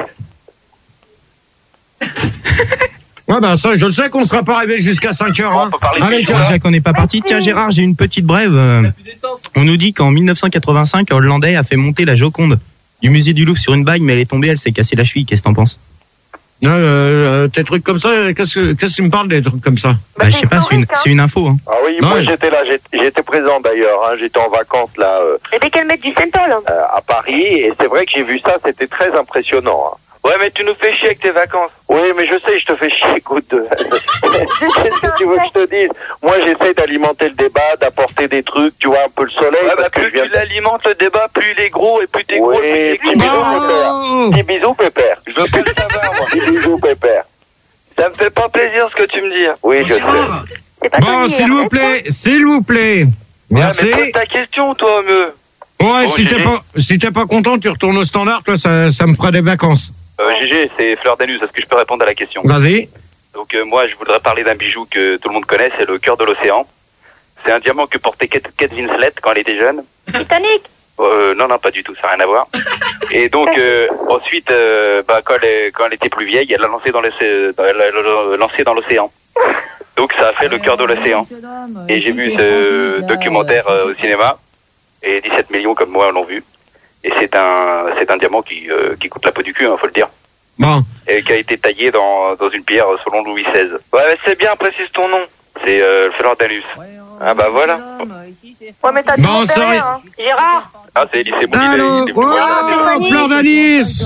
Ouais, bah ça, je le sais qu'on sera pas arrivé jusqu'à cinq heures. Hein. On peut parler de Avec, bijoux, euh, là. Déjà qu'on n'est pas parti. Tiens, Gérard, j'ai une petite brève. euh, On nous dit qu'en mille neuf cent quatre-vingt-cinq, un Hollandais a fait monter la Joconde du musée du Louvre sur une bague, mais elle est tombée, elle s'est cassée la cheville. Qu'est-ce que t'en penses? non, euh, tes trucs comme ça, qu'est-ce que qu'est-ce que tu me parles des trucs comme ça? Bah, je sais pas, c'est une, c'est une info. Hein. Ah oui, Non, moi mais- j'étais là, j'étais j'étais présent d'ailleurs. Hein, j'étais en vacances là euh, Et dès qu'elle met du Sentol. euh, à Paris et c'est vrai que j'ai vu ça, c'était très impressionnant. Hein. Ouais, mais tu nous fais chier avec tes vacances. Oui, mais je sais, je te fais chier, écoute. Qu'est-ce que tu veux que je te dise? Moi, j'essaie d'alimenter le débat, d'apporter des trucs, tu vois, un peu le soleil. Ouais, parce bah, que plus je viens tu l'alimentes le débat, plus il est gros, et plus t'es gros, Oui, et plus il est petit gros. bisou, pépère. Petit bisou, pépère. Je veux pas le savoir, moi. Petit bisou, pépère. Ça me fait pas plaisir ce que tu me dis. Oui, je sais. C'est pas Bon, Sandy, s'il hein, vous c'est toi. plaît, s'il vous plaît. Merci. Ouais, mais pose ta question, toi, mieux. Ouais, Bon, si t'es Gégé. pas, si t'es pas content, tu retournes au standard, toi, ça, ça me fera des vacances. Euh, Gégé, c'est Fleur d'Anus, est-ce que je peux répondre à la question? Vas-y. Donc euh, moi, je voudrais parler d'un bijou que tout le monde connaît, c'est le cœur de l'océan. C'est un diamant que portait Kate, Kate Winslet quand elle était jeune. Titanic. Euh, non, non, pas du tout, ça n'a rien à voir. Et donc, euh, ensuite, euh, bah, quand, elle, est- quand elle était plus vieille, elle l'a lancé dans l'océ- dans- elle l'a lancé dans l'océan. Donc ça a fait le cœur de l'océan. Et j'ai vu ce documentaire euh, au cinéma, et dix-sept millions comme moi l'ont vu. Et c'est un, c'est un diamant qui, euh, qui coûte la peau du cul, hein, faut le dire. Bon. Et qui a été taillé dans, dans une pierre selon Louis seize. Ouais, mais c'est bien, précise ton nom. C'est euh, le Fleur d'Anus. Ah bah voilà. Ouais, mais t'as dit Bon, mon père, sorry. hein. Gérard. Ah, c'est Elise Mouli, Allô, il est plus moyen de la maison. oh, Fleur d'Anis.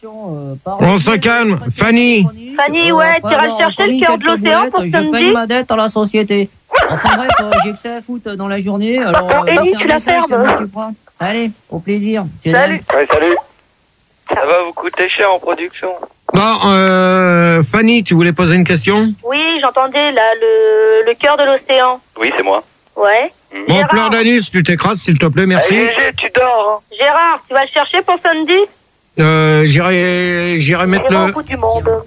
On se calme. Fanny. Fanny, ouais, tu iras le chercher, le cœur de l'océan pour Je samedi. paye ma dette à la société. Enfin bref, euh, j'ai que ça à foutre dans la journée. Alors, Bon, euh, Ellie, c'est un tu la message, fermes. c'est moi que tu prends. Allez, au plaisir. Salut. Ouais, salut. Ça va vous coûter cher en production. Bon, euh, Fanny, tu voulais poser une question? Oui, j'entendais là le, le cœur de l'océan. Oui, c'est moi. Ouais. Bon, Gérard. Fleur d'Anis, tu t'écrases, s'il te plaît, merci. Allez, Gégé, tu dors. Hein. Gérard, tu vas le chercher pour samedi? Euh, j'irai, j'irai mettre C'est au le. bout du monde.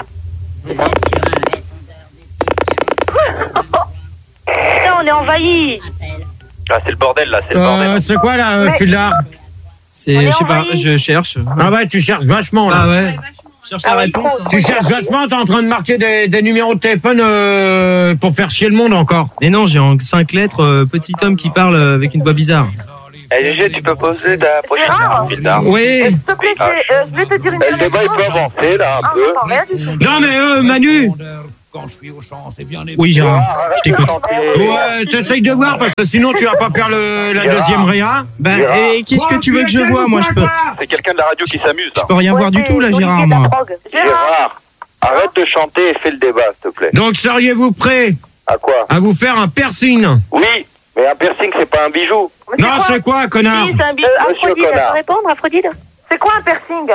Putain, on est envahi. Ah, c'est le bordel, là, c'est le bordel. Euh, c'est quoi là, Mais- Fildar? C'est, On est je sais pas, envahi. je cherche. Ah ouais, tu cherches vachement là. Ah ouais. Je cherche la Ah oui, réponse. trop. Tu cherches vachement, t'es en train de marquer des, des numéros de téléphone euh, pour faire chier le monde encore. Mais non, j'ai en cinq lettres, euh, petit homme qui parle euh, avec une voix bizarre. Eh, G G, tu peux poser ta prochaine Gérard question. Oui. S'il te plaît, c'est, euh, je vais te dire une Eh, seule Le débat, il chose. peut avancer, là, un Ah, peu. non, rien du tout. Non mais euh, Manu. Oui, Gérard, Arrête je de t'écoute. chanter. Ouais, t'essayes de voir parce que sinon tu vas pas faire le, la Gérard. deuxième réa. Bah, Gérard. et qu'est-ce que tu veux que je vois? Moi, je peux, C'est quelqu'un de la radio qui s'amuse, je là. peux rien voir du tout, là, Gérard, moi. Gérard, Gérard, arrête de chanter et fais le débat, s'il te plaît. Donc seriez-vous prêt À quoi? à vous faire un piercing? Oui, mais un piercing, c'est pas un bijou. mais Non, c'est quoi, connard? Si, c'est un bijou. Euh, Monsieur Aphrodite, elle connard. peut répondre, Aphrodite? C'est quoi un piercing?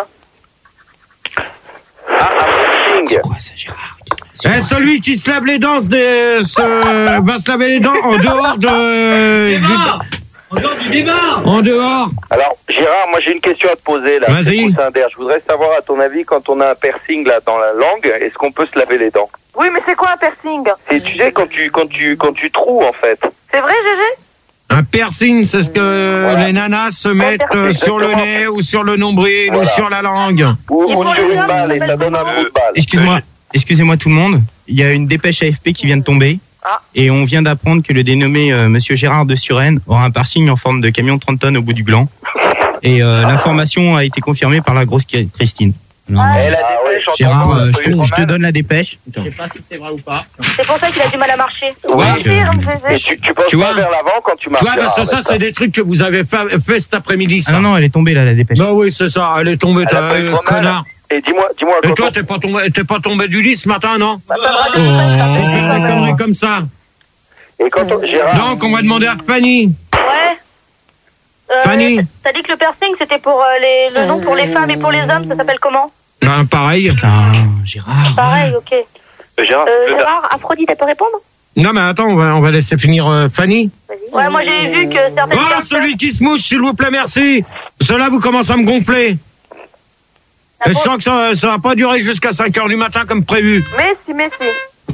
Ah, un piercing. Quoi, ça, Gérard? Eh, celui qui se lave les dents de, se, va se laver les dents en dehors de... du- En dehors du débat. en dehors. Alors, Gérard, moi j'ai une question à te poser là. Vas-y. C'est Coussin d'air. Je voudrais savoir, à ton avis, quand on a un piercing là dans la langue, est-ce qu'on peut se laver les dents? Oui, mais c'est quoi un piercing? C'est, tu sais, quand tu, quand tu, quand tu troues en fait. C'est vrai, Gégé? Un piercing, c'est ce que Voilà. les nanas se mettent euh, sur le Exactement. nez ou sur le nombril Voilà. ou sur la langue. Ou, Il ou faut sur les une hommes, balle et ça ça donne un s'appelle coup de balle. Excuse-moi, excusez-moi tout le monde. Il y a une dépêche A F P qui vient de tomber. Ah. Et on vient d'apprendre que le dénommé euh, Monsieur Gérard de Suresnes aura un piercing en forme de camion de trente tonnes au bout du gland. Et euh, l'information a été confirmée par la grosse Christine. Non, mais- Elle a Ah des pêches en Gérard, tant que euh, je, te, feuille je te romane. donne la dépêche. Je sais pas si c'est vrai ou pas. C'est pour ça qu'il a du mal à marcher. Oui. Confirme, Et Gégé. tu, tu penses Tu pas vois vers l'avant quand tu Tu marches. vois, parce que ça, Gérard, c'est des trucs que vous avez fait, fait cet après-midi, Ah ça. non, non, elle est tombée là, la dépêche. Bah oui, c'est ça, elle est tombée, Elle a t'as pas eu euh, trop mal. connard. Et dis-moi, dis-moi. Et quand toi, on- t'es pas tombé, t'es pas tombé du lit ce matin, non? Bah, ça me rappelle Oh. ça, ça T'as me fait rappelle des ça. conneries comme ça. Et quand on, Gérard. Donc, on va demander à Fanny. Ouais. Euh, Fanny. T'as dit que le piercing c'était pour euh, les, le nom pour les femmes et pour les hommes, ça s'appelle comment? Ben, pareil. Putain, Gérard. Pareil, ok. Euh, Gérard, Euh, tu peux- Gérard, Aphrodite, elle peut répondre? Non, mais attends, on va, on va laisser finir euh, Fanny. Ouais, moi j'ai vu que certaines Oh, personnes... celui qui se mouche, s'il vous plaît, merci. Cela vous commence à me gonfler. Ah Et je bon? sens que ça, ça va pas durer jusqu'à cinq heures du matin comme prévu. Mais si, mais si.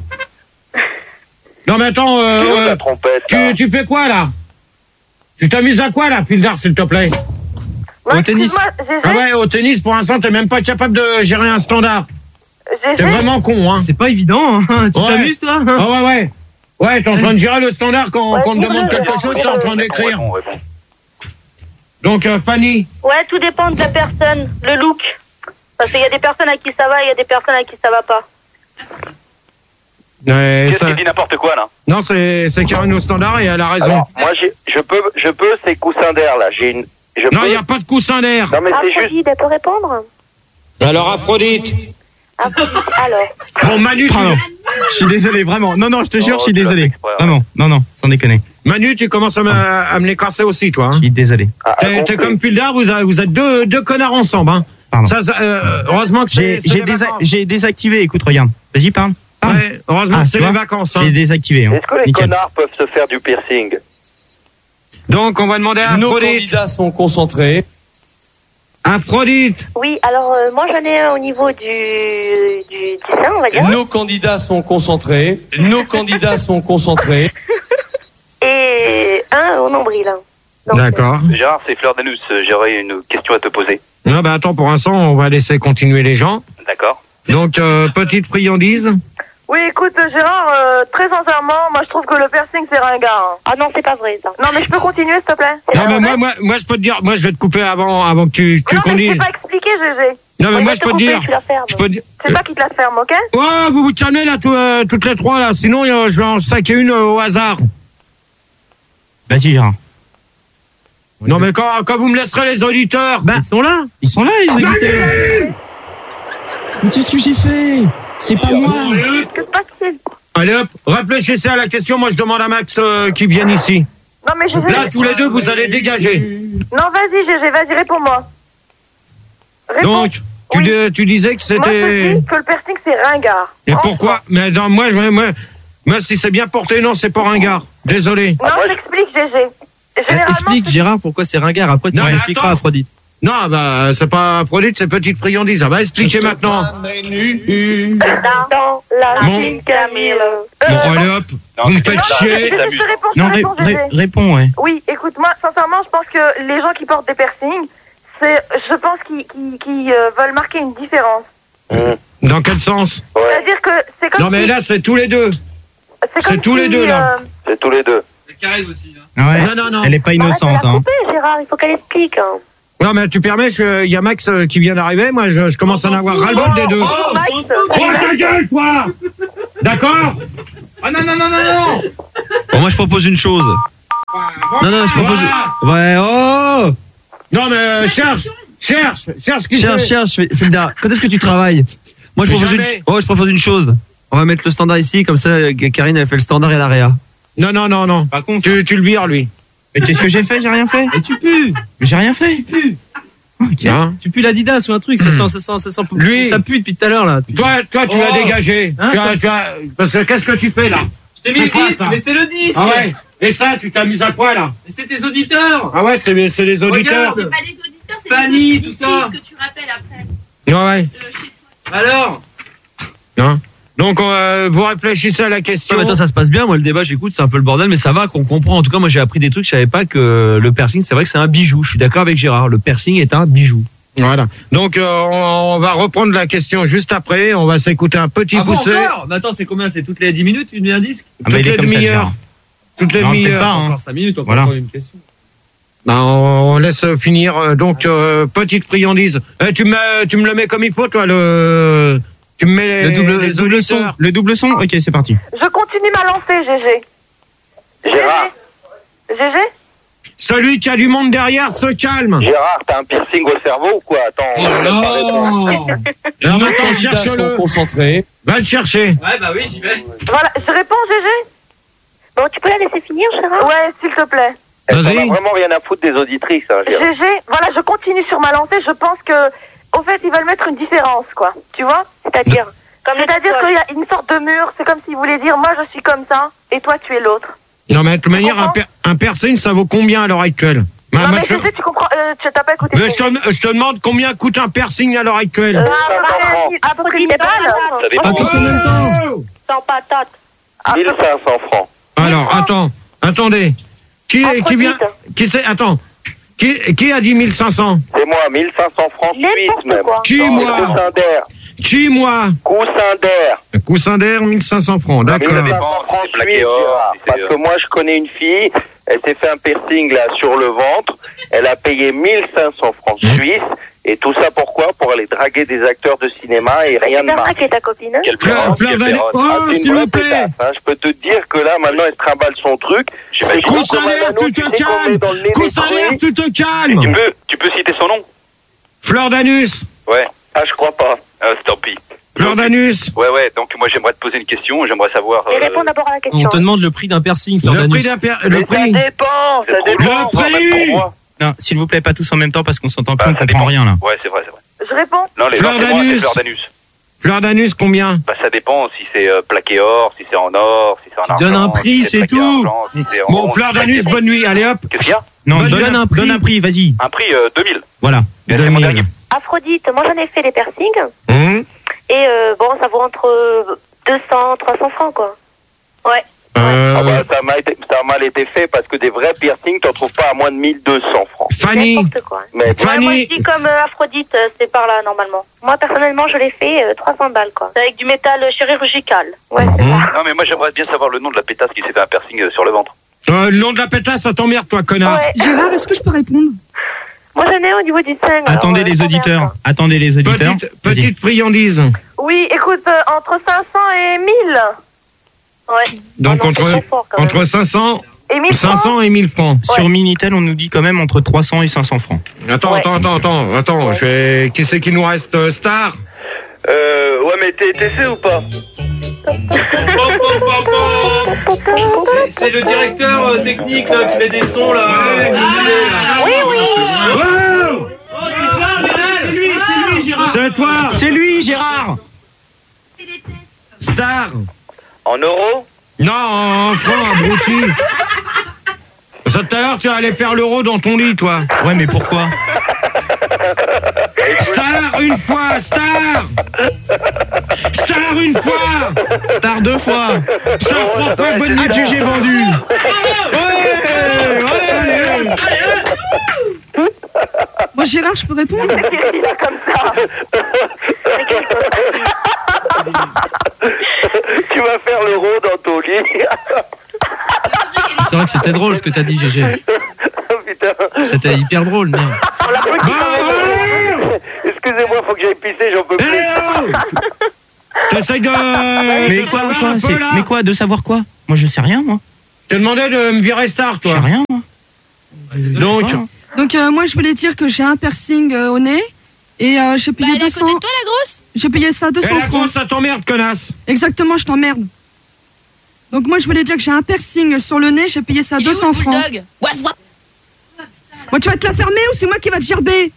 Non, mais attends, euh, C'est où euh, la trompette tu, là tu fais quoi, là? Tu t'amuses à quoi, là, Fildar, s'il te plaît? Ouais, Au tennis. excuse-moi, Gégé, Ah ouais, au tennis, pour l'instant, t'es même pas capable de gérer un standard. T'es Gégé, vraiment con, hein. C'est pas évident, hein. Tu Ouais. t'amuses, toi? Ah ouais, ouais. Ouais, t'es en train de gérer le standard quand, Ouais, quand on te c'est demande vrai, quelque ouais. chose, t'es en train d'écrire. Réponds, réponds. Donc, euh, Fanny, ouais, tout dépend de la personne, le look. Parce qu'il y a des personnes à qui ça va et il y a des personnes à qui ça va pas. euh, Qu'est-ce ça- qu'il dit n'importe quoi, là? non, c'est c'est Karine au standard et elle a raison. Alors, moi, j'ai, je peux, je peux, c'est coussin d'air là. J'ai une. Je Non, peux... il n'y a pas de coussin d'air. Non, mais c'est juste. Aphrodite, elle peut répondre? Alors, Aphrodite. Aphrodite, alors. Bon, Manu, tu, Pardon. Je suis désolé, vraiment. Non, non, je te jure, Oh, je suis tu l'as fait désolé. exprès, ouais. Vraiment, non, non, sans déconner. Manu, tu commences à me, à me les casser aussi, toi. Je Hein. suis désolé. Ah, à T'es t'es gonfler. comme Fildar, vous, avez- vous êtes deux, deux connards ensemble. Hein. Pardon. Ça, ça, euh, heureusement que J'ai c'est c'est j'ai les désa- vacances. j'ai désactivé, écoute, regarde. Vas-y, parle. parle. Ouais, heureusement Ah, que c'est tu les vois, vacances. Hein. J'ai désactivé. Hein. Est-ce que les Nickel. connards peuvent se faire du piercing? Donc, on va demander à Nos Aphrodite. candidats sont concentrés. Aphrodite. Oui, alors euh, moi j'en ai un au niveau du, du, du sein, on va dire. Nos candidats sont concentrés. Nos candidats sont concentrés. Et un au nombril. hein. Donc, D'accord. Gérard, c'est Fleur d'Anus. Euh, J'aurais une question à te poser. Non, bah attends, pour l'instant, on va laisser continuer les gens. D'accord? Donc, euh, petite friandise. Oui, écoute, Gérard, euh, très sincèrement, moi je trouve que le piercing c'est ringard. hein. Ah non, c'est pas vrai ça. Non, mais je peux continuer s'il te plaît? C'est Non, pas mais vrai moi, moi, moi, je peux te dire, moi, je vais te couper avant, avant que tu, tu Non, mais je conduises. t'ai pas expliqué, Gégé. Non, mais On moi, va je te peux te couper, dire. tu la fermes. Je peux dire. C'est toi qui te la ferme, ok? Ouais, vous vous calmez là, tout, euh, toutes les trois là. Sinon, euh, je vais en saquer une euh, au hasard. Vas-y, Gérard. Non, mais quand, quand vous me laisserez les auditeurs. Bah, Ils sont là. Ils sont là, les auditeurs. Mais qu'est-ce que j'ai fait? C'est pas moi. Que se passe-t-il? Allez hop, réfléchissez à la question. Moi, je demande à Max euh, qui vienne ici. Non, mais Gégé. Là, tous les deux, vous allez dégager. Non, vas-y, Gégé, vas-y, réponds-moi. Réponds. Donc, tu, Oui. dis- tu disais que Moi, je c'était. dis que le piercing c'est ringard. Et Franchement. pourquoi? Mais non, moi, moi, moi, moi, si c'est bien porté, non, c'est pas ringard. Désolé. Non, je t'explique, Gégé. Généralement, Explique, Gérard, pourquoi c'est ringard. Après, tu Non, mais expliqueras, attends. Aphrodite. Non, bah, c'est pas Aphrodite, c'est petite friandise. Ah, bah, expliquez maintenant. dans la Bon. ville Camille. Euh, Bon, allez hop, Non, vous me mais faites non, Gérard, chier. je te t'amuses. réponds, je Non, te ré- réponds, ré- Gégé. réponds, ouais. Oui, écoute, moi, sincèrement, je pense que les gens qui portent des piercings, c'est, je pense qu'ils qu'ils- qu'ils, euh, veulent marquer une différence. Mmh. Dans quel sens? Ouais, C'est-à-dire que c'est comme Non, mais si- là, c'est tous les deux. c'est c'est comme tous les si, deux, là. euh, c'est tous les deux. Karine aussi, là. Ah ouais. Non, non, non. Elle est pas arrête de la innocente, hein. couper, Gérard. Gérard, il faut qu'elle explique. Hein. Non, mais tu permets, il y a Max euh, qui vient d'arriver. Moi, je, je commence à en avoir ras-le-bol des deux. Oh, Max, Oh, ta gueule, toi! D'accord? Ah non, non, non, non, non. Bon, moi, je propose une chose. Non, non, je propose. Ouais, oh! Non, mais euh, cherche, cherche, cherche qui Cherche, c'est. cherche, Felda. Quand est-ce que tu travailles? Moi, je Mais propose une. jamais. Oh, je propose une chose. On va mettre le standard ici, comme ça, Karine, elle fait le standard et l'area. Non, non, non, non. Par contre, Tu, tu le vires, lui. mais qu'est-ce que j'ai fait? J'ai rien fait. Et tu pues! Mais j'ai rien fait. Ok. Hein? Tu pues l'Adidas ou un truc, ça sent, ça sent, ça sent. Lui- Ça pue depuis tout à l'heure, là. Toi, toi, tu Oh. as dégagé. Hein, tu as, tu as, parce que qu'est-ce que tu fais là? Je t'ai C'est mis le quoi, dix, ça mais c'est le dix! Ah ouais. Et ça, tu t'amuses à quoi là? Mais c'est tes auditeurs! Ah ouais, c'est, c'est les auditeurs. Regarde. Pas les auditeurs, c'est Fanny, les tout auditrices ça. que tu rappelles après. Ouais, ouais. Euh, chez toi. Alors? Hein? Donc, euh, vous réfléchissez à la question. Ouais, mais attends, ça se passe bien. Moi, le débat, j'écoute, c'est un peu le bordel, mais ça va, qu'on comprend. En tout cas, moi, j'ai appris des trucs. Je savais pas que le piercing, c'est vrai que c'est un bijou. Je suis d'accord avec Gérard. Le piercing est un bijou. Voilà. Donc, euh, on, on va reprendre la question juste après. On va s'écouter un petit Ah bon, poussé. encore? Mais attends, c'est combien? C'est toutes les dix minutes, une un disque? Ah, bah, Toutes il est les comme ça, demi-heures. Gérard. Toutes les Non, peut-être demi-heures. pas, hein. Encore cinq minutes, encore Voilà. une question. Ben, on laisse finir. euh, Donc, euh, petite friandise. Eh, tu me, tu me le mets comme il faut, toi, le. Tu me mets les, Le double, les double son. auditeurs. Le double son. Ok, c'est parti. je continue ma lancée, G G. Gérard, G G Celui qui a du monde derrière se calme. Gérard, t'as un piercing au cerveau ou quoi? Attends, Oh on laisse là parler de- Alors, Nos attends, candidats sont cherche-le. concentrés. Va le chercher. Ouais, bah oui, j'y vais. Voilà, je réponds, G G. Bon, tu peux la laisser finir, Gérard? Ouais, s'il te plaît. Elle Vas-y. en a vraiment rien à foutre des auditrices, hein, G Gérard. G, voilà, je continue sur ma lancée. Je pense que, au fait, ils veulent mettre une différence, quoi. Tu vois? C'est-à-dire, c'est-à-dire qu'il y a une sorte de mur. C'est comme s'ils voulaient dire, moi, je suis comme ça, et toi, tu es l'autre. Non, mais de toute manière, un, comprends per- un piercing, ça vaut combien à l'heure actuelle? Ma- non, ma mais che- G G, tu comprends, euh, tu t'as pas écouté. Mais je, te, je te demande combien coûte un piercing à l'heure actuelle. Euh, à peu près mille balles. Ça dépend. Pas tous en même temps. Sans patate. mille cinq cents francs. Alors, attends, attendez. Qui, est, qui vient, qui c'est, attends. Qui, qui a dit mille cinq cents? C'est moi, mille cinq cents francs suisses même. quoi. Qui, Non, moi? les coussins d'air. Qui, moi? Coussin d'air. Un coussin d'air, mille cinq cents francs, d'accord. mille cinq cents francs c'est plaqué suisses, or, Gérard. si c'est, Parce euh, que moi, je connais une fille, elle s'est fait un piercing là sur le ventre. Elle a payé mille cinq cents francs Mmh. suisses. Et tout ça pourquoi? Pour aller draguer des acteurs de cinéma et rien de C'est marque. qui est ta copine, hein? Quel Fleur, pérotte, Fleur quel d'année. pérotte. Oh, Ah, c'est une s'il vraie vous plaît. pétasse, hein. Je peux te dire que là, maintenant, elle se trimballe son truc. J'imagine. C'est Coussin comme un d'air, anneau, tu te sais qu'on met calmes. dans le nez des Coussin d'air, trucs. tu te Tu calmes. peux, tu peux citer son nom? Fleur d'anus. Ouais. Ah, je crois pas. Ah, tant pis. Fleur d'anus. Ouais, ouais. Donc moi, j'aimerais te poser une question. J'aimerais savoir. Et euh, réponds d'abord à la question. On te demande le prix d'un piercing, Fleur Le d'anus. prix d'un per- le Mais ça prix. dépend, ça C'est trop dépend. long. Moi, Le même prix. pour moi. Non, s'il vous plaît, pas tous en même temps parce qu'on s'entend plus, Bah, on ça comprend dépend. rien là. Ouais, c'est vrai, c'est vrai. Je réponds. Non, les Fleur gens, c'est moi, c'est d'anus. fleur d'anus. Fleur d'anus, combien? Bah, ça dépend si c'est euh, plaqué or, si c'est en or, si c'est en Tu argent. donnes un prix, si c'est plaqué tout. argent, si c'est en Bon, bronze, Fleur si c'est d'anus, plaqué- bonne nuit. Allez hop. Qu'est-ce qu'il y a? Non, Donne- donne, donne un, un prix. donne un prix, vas-y. Un prix euh, deux mille. Voilà. Et c'est mon dernier. Aphrodite, moi j'en ai fait des piercings. Hum. Et euh, bon, ça vaut entre deux cents, trois cents francs, quoi. Ouais. Euh, Ah bah, ça, a mal été, ça a mal été fait parce que des vrais piercings, t'en trouves pas à moins de mille deux cents francs. Fanny. N'importe quoi. Mais Ouais, Fanny. moi je dis comme euh, Aphrodite, euh, c'est par là normalement. Moi personnellement, je l'ai fait euh, trois cents balles, quoi. C'est avec du métal chirurgical. Ouais, c'est Mhm. ça. Non, mais moi, j'aimerais bien savoir le nom de la pétasse qui s'est fait un piercing euh, sur le ventre. Euh, le nom de la pétasse, ça t'emmerde, toi, connard. Ouais. Gérard, est-ce que je peux répondre? Moi j'en ai au niveau du sein. Attendez alors, les euh, ça auditeurs. merde, Attendez les auditeurs. Petite, petite friandise. quoi. Oui, écoute, euh, entre cinq cents et mille. Ouais. Donc, Ah non, entre, c'est trop fort, quand même. entre cinq cents, Et mille cinq francs. cents et mille francs. Sur Minitel, on nous dit quand même entre trois cents et cinq cents francs. Attends, Ouais. attends, attends, attends, attends. Je vais... Qui c'est qui nous reste, euh, Star? Euh, ouais, mais t'es t'es fait ou pas? C'est le directeur euh, technique là, qui met des sons là. Oui, oui. Wow! C'est lui, c'est lui, Gérard. C'est toi! C'est lui, Gérard. Star! En euros? Non, en francs, abruti. Ça, tout à l'heure, tu vas aller faire l'euro dans ton lit, toi. Ouais, mais pourquoi? Star, une fois! Star! Star, une fois! Star deux fois. Star, trois fois, bonne nuit! Ah, tu j'ai vendu. Ouais, ouais. Moi, Gérard, je peux répondre? Qu'est-ce qu'il a comme ça? Tu vas faire l'euro dans ton lit. C'est vrai que c'était drôle ce que t'as dit, G G. Putain, putain. C'était hyper drôle, merde. On l'a plus bah, excusez-moi, faut que j'aille pisser, j'en peux plus. Eh, oh t'essayes de... Mais quoi, quoi c'est... Mais quoi, de savoir quoi? Moi, je sais rien, moi. Je te demandais de me virer star, toi. Je sais rien, moi. Donc, Donc euh, moi, je voulais dire que j'ai un piercing euh, au nez et euh, j'ai payé Bah, elle est à deux cents. côté de toi, la grosse? J'ai payé ça deux cents eh, la francs. grosse, ça t'emmerde, connasse. Exactement, je t'emmerde. Donc moi, je voulais dire que j'ai un piercing sur le nez, j'ai payé ça Il est deux où, cents le francs. bulldog? Waf, waf. Moi, tu vas te la fermer ou c'est moi qui va te gerber?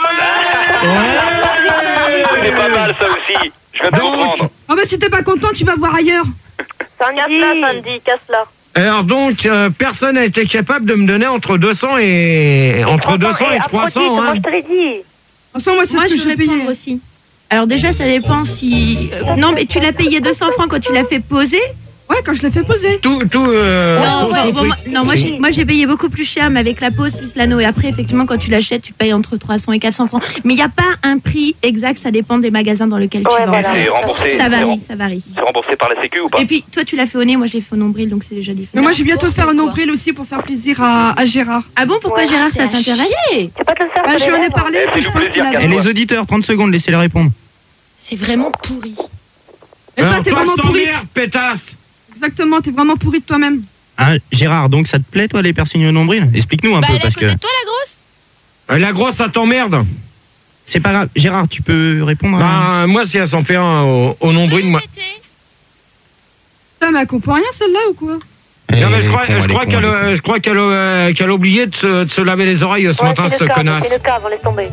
C'est pas mal ça aussi. Je vais te comprendre. Ah bah si t'es pas content, tu vas voir ailleurs. Casse-la, Sandy, casse-la. Alors donc, euh, personne n'a été capable de me donner entre deux cents et... Entre deux cents et trois cents, Moi, hein. je te l'ai dit. Attention, moi, c'est Moi, ce que je j'ai vais payé. répondre aussi. Alors déjà, ça dépend si... euh, non, mais tu l'as payé deux cents francs quand tu l'as fait poser? Ouais, quand je l'ai fait poser. Tout, tout... Euh, Non, pose bon, ton bon, truc. moi, non, moi, j'ai, moi j'ai payé beaucoup plus cher, mais avec la pause plus l'anneau. Et après, effectivement, quand tu l'achètes, tu te payes entre trois cents et quatre cents francs. Mais il n'y a pas un prix exact, ça dépend des magasins dans lesquels tu Ouais, vas. voilà. en fait. C'est remboursé. Ça c'est varie, rem- ça varie. C'est remboursé par la Sécu ou pas? Et puis, toi, tu l'as fait au nez, moi, j'ai fait au nombril, donc c'est déjà différent. Mais moi, je vais bientôt faire un nombril aussi pour faire plaisir à, à Gérard. Ah bon, pourquoi Ouais, Gérard, c'est ça à t'intéresse? Tu peux pas te le faire. Bah, sur je lui les en ai lèvres. parlé, Eh, puis je fais-nous pense qu'il plaisir, a... Et les auditeurs, trente secondes, laissez-les répondre. C'est vraiment pourri. Et toi, Alors, t'es toi, vraiment je pourri. t'emmerde, pétasse. Exactement, t'es vraiment pourri de toi-même. Hein, Gérard, donc ça te plaît, toi, les piercings au nombril? Explique-nous un Bah, peu, elle est à parce côté que... de toi, la grosse? Euh, La grosse, ça t'emmerde. C'est pas grave. Gérard, tu peux répondre à... Bah, moi, si elle s'en fait un au, au nombril, moi... Putain, mais elle comprend rien, celle-là, ou quoi? Non, mais je Elle est crois, con, elle je est crois con, qu'elle elle est con. euh, je crois qu'elle euh, qu'elle a oublié de se, de se laver les oreilles ce Ouais, matin, c'est cette le cave, connasse. c'est le cave, on laisse tomber.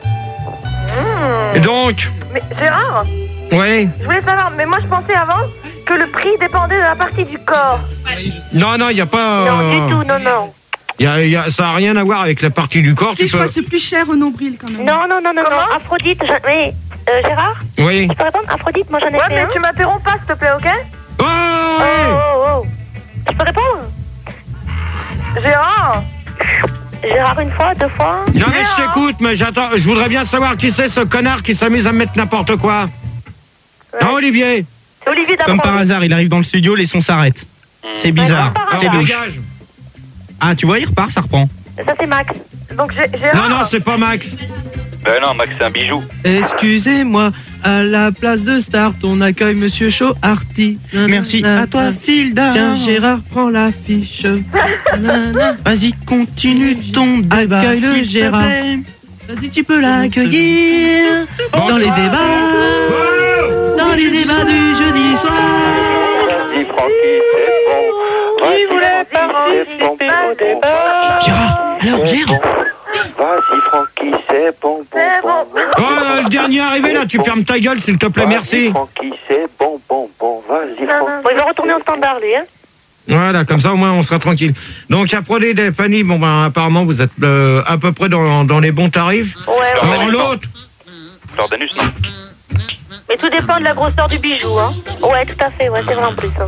Et donc, Mais Gérard, ouais. je voulais savoir, mais moi je pensais avant que le prix dépendait de la partie du corps. Non, non, il n'y a pas... Non, euh, du tout, non, non. y a, y a, ça n'a rien à voir avec la partie du corps. Si, tu je peux... crois que c'est plus cher au nombril, quand même. Non, non, non, non, non. Aphrodite, je... mais euh, Gérard, Oui. tu peux répondre? Aphrodite, moi j'en ai ouais, fait mais un. tu m'interromps pas, s'il te plaît, ok? Oh, Oh, ouais. oh, oh. Tu peux répondre? Gérard Gérard, une fois, deux fois? Non, mais je t'écoute, mais j'attends. Je voudrais bien savoir qui c'est ce connard qui s'amuse à me mettre n'importe quoi. Ouais. Non, Olivier. C'est Olivier Comme d'Aprendre. par hasard, il arrive dans le studio, les sons s'arrêtent. C'est bizarre, par c'est Alors, louche. dégage. Ah, tu vois, il repart, ça reprend. Ça, c'est Max. Donc, Gé- Gérard. Non, non, c'est pas Max. Ben non, Max, c'est un bijou. Excusez-moi, à la place de Start, on accueille Monsieur Shaw Arty. Merci à toi, Filda. Tiens, Gérard, prends l'affiche. Nanana. Vas-y, continue ton débat. Accueille le s'il te Gérard. plaît. Vas-y, tu peux l'accueillir dans les débats, dans les débats du jeudi soir. Vas-y, Francky, c'est bon. Vas-y, Francky, c'est bon, bon, bon. Gérard, alors, Gérard. Vas-y, Francky, c'est bon, bon, C'est bon. bon. Oh, euh, le dernier arrivé, là, tu fermes ta gueule, s'il te plaît, merci. Vas-y, Francky, c'est bon, bon, bon. Vas-y, Francky. Bon, il va retourner au standard, lui, hein. Voilà, comme ça, au moins, on sera tranquille. Donc, Aphrodite et Fanny, bon, ben, apparemment, vous êtes euh, à peu près dans, dans les bons tarifs. Ouais, ouais. Alors, l'autre, Jordanus, non? Mais tout dépend de la grosseur du bijou, hein. Ouais, tout à fait, ouais, c'est vrai en plus. Hein.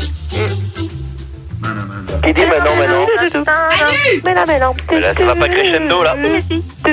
Qui dit maintenant, maintenant? Mais là, mais non. Mais là, ça va pas crescendo, là. Un peu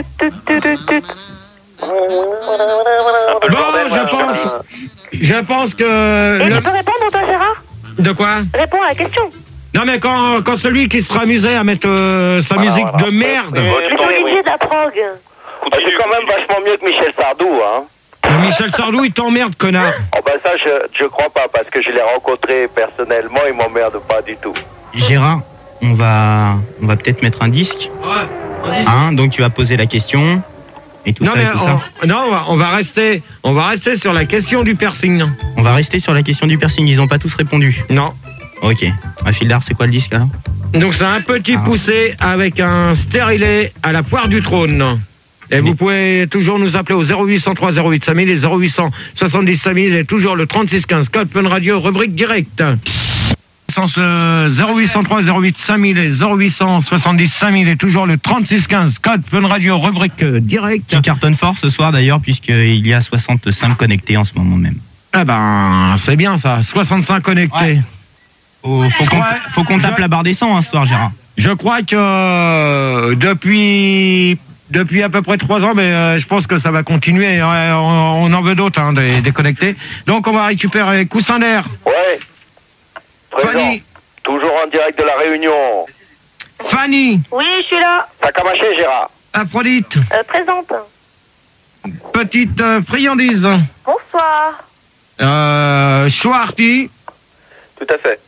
le bon, bordel, je voilà. pense, je pense que... Et le- tu peux répondre, toi, Gérard? De quoi? Réponds à la question. Non, mais quand, quand celui qui sera amusé à mettre euh, sa Voilà, musique voilà. de merde... Mais c'est Olivier de la prog. Ah, c'est quand même vachement mieux que Michel Sardou, hein. Mais Michel Sardou, il t'emmerde, connard. Oh bah ça, je, je crois pas, parce que je l'ai rencontré personnellement, il m'emmerde pas du tout. Gérard, on va, on va peut-être mettre un disque. Hein, donc tu vas poser la question et tout Non, ça mais et tout ça. on, non, on va, on va rester, on va rester sur la question du piercing. On va rester sur la question du piercing. Ils ont pas tous répondu. Non. Ok. À Fildar, c'est quoi le disque alors? Donc c'est un petit Ah. poussé avec un stérilet à la poire du trône. Et vous pouvez toujours nous appeler au zéro huit cent trois zéro huit cinq mille et zéro huit cent soixante-dix cinq mille et toujours le trente-six quinze code Fun Radio rubrique direct. Euh, zéro huit cent trois zéro huit cinq mille et zéro huit cent soixante-dix cinq mille et toujours le trente-six quinze code Fun Radio rubrique euh, direct. Qui cartonne fort ce soir d'ailleurs puisqu'il y a soixante-cinq connectés en ce moment même. Ah ben c'est bien ça, soixante-cinq connectés. Ouais. Faut, faut qu'on, faut qu'on tape la barre des cent hein, ce soir, Gérard. Je crois que euh, depuis depuis à peu près trois ans, mais euh, je pense que ça va continuer. Ouais, on, on en veut d'autres, hein, des, des connectés. Donc on va récupérer Coussin d'air. Ouais. Présent. Fanny. Toujours en direct de la Réunion. Fanny. Oui, je suis là. T'as qu'à mâcher, Gérard. Aphrodite. Euh, présente. Petite euh, friandise. Bonsoir. Euh, Schwarty. Tout à fait.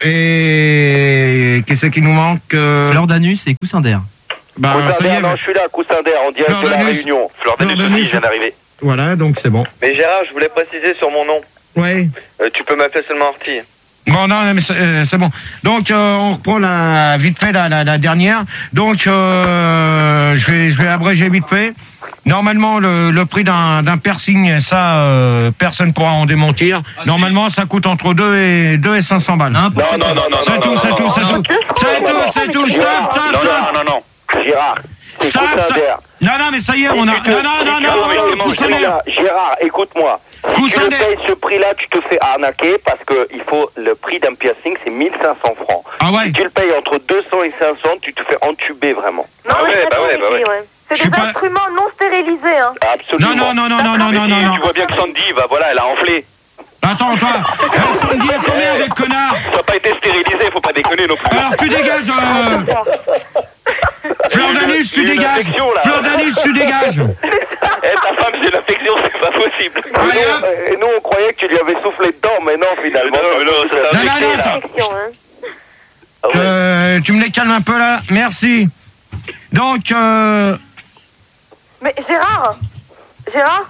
Et qu'est-ce qui nous manque euh... Fleur d'anus et coussin d'air. Bah, Coussin ça y d'air, est, non, je suis là, coussin d'air, on dirait Fleur de la d'anus. réunion. Fleur Fleur d'anus aussi d'anus. vient d'arriver. Voilà, donc c'est bon. Mais Gérard, je voulais préciser sur mon nom. Ouais. Euh, tu peux m'appeler seulement Artie. Bon, non, mais c'est euh, c'est bon. Donc, euh, on reprend la, vite fait la, la, la dernière. Donc, euh, je vais, je vais abréger vite fait. Normalement, le, le prix d'un d'un piercing, ça, euh, personne pourra en démentir. Normalement, ça coûte entre deux et, deux et cinq cents balles. Non, non, non, non, C'est non, tout, non, c'est non, tout, non, c'est non, tout. C'est tout, c'est tout. Stop, stop, Non, stop. non, non, non. Gérard, c'est Stop, coussin ça- d'air. Non, non, mais ça y est, on a. Non, non, non, non, non, coussin d'air. Gérard, écoute-moi. Si tu Coussin le d'air. payes ce prix-là, tu te fais arnaquer parce que il faut le prix d'un piercing, c'est mille cinq cents francs. Ah ouais. Si tu le payes entre deux cents et cinq cents, tu te fais entuber vraiment. Non, Ah mais ouais, je bah ouais, bah ici, ouais. C'est Je suis des pas- instruments non stérilisés, hein. Absolument. Non, non, non, non, non, non, non, non, non. Tu vois bien que Sandy, bah voilà, elle a enflé. Attends, toi. Eh, Sandy, combien avec connard? Ça n'a pas été stérilisé, faut pas déconner non plus. Alors, tu dégages. Euh... Fleur d'anus, tu Il y a une dégages. infection, là. Fleur d'anus, tu dégages. Eh, ta femme, c'est l'infection, c'est pas possible. Et Allez, nous, hop. et nous, on croyait que tu lui avais soufflé dedans, mais non, finalement. Non, mais non, ça t'a Non, non, infecté, non, là. attends. Section, hein. Ah ouais. Euh, tu me les calmes un peu là. Merci. Donc, euh... Mais Gérard Gérard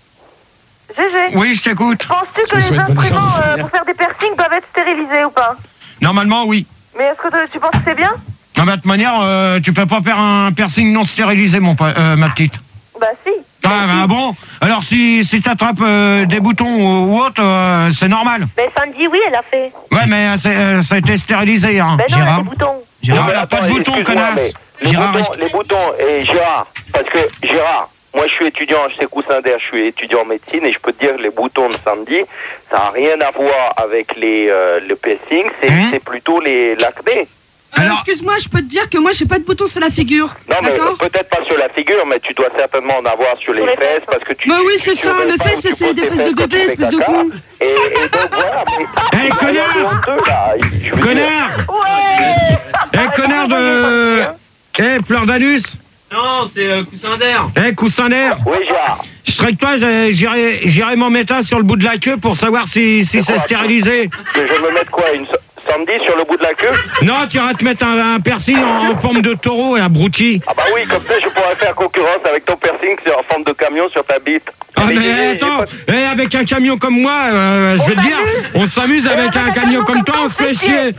Gégé oui, je t'écoute. Penses-tu que Je les souhaite bonne instruments chance. euh, pour faire des piercings doivent être stérilisés ou pas? Normalement, oui. Mais est-ce que tu penses que c'est bien? Ah, bah, de toute manière, euh, tu peux pas faire un piercing non stérilisé, mon pa- euh, ma petite. Bah si. Ah, bah bon. Alors, si, si t'attrapes euh, des boutons ou, ou autre, euh, c'est normal. Mais Sandy, oui, elle a fait. Ouais, mais euh, c'est, euh, ça a été stérilisé, hein. Ben non, elle a Gérard. des boutons. Gérard, Non, elle a mais pas de attends, boutons, excuse-moi, connasse. mais Les Gérard, boutons, les boutons, et Gérard, parce que Gérard, moi je suis étudiant, je sais coussin d'air, je suis étudiant en médecine et je peux te dire que les boutons de Sandy, ça n'a rien à voir avec les, euh, le piercing, c'est Hum. c'est plutôt les l'acné. Euh, Alors- Excuse-moi, je peux te dire que moi, j'ai pas de bouton sur la figure. Non mais D'accord? peut-être pas sur la figure, mais tu dois certainement en avoir sur les Sur les fesses fesses. parce que tu. Bah tu- oui, tu c'est ça, surveilles le pas fesses, où tu c'est poses des tes fesses de quand tu bébé, fais espèce de caca. con. Et, et donc voilà. Mais, Eh, connard honteux, là. Je veux dire- Connard Ouais. Eh, connard de... Eh, fleur d'anus. Non, c'est euh, coussin d'air. Eh, coussin d'air. Oui Gérard. Je serais que toi, j'ai- j'irai j'irai m'en mettre un sur le bout de la queue pour savoir si, si c'est quoi, stérilisé. Que je me mette quoi, une so- Sandy sur le bout de la queue? Non, tu iras te mettre un, un piercing en, en forme de taureau et abruti. Ah bah oui, comme ça je pourrais faire concurrence avec ton piercing c'est en forme de camion sur ta bite. Ah, Mais mais j'ai- j'ai attends, pas- eh, avec un camion comme moi, euh, je vais te dire, on s'amuse avec un camion comme toi, on se fait chier.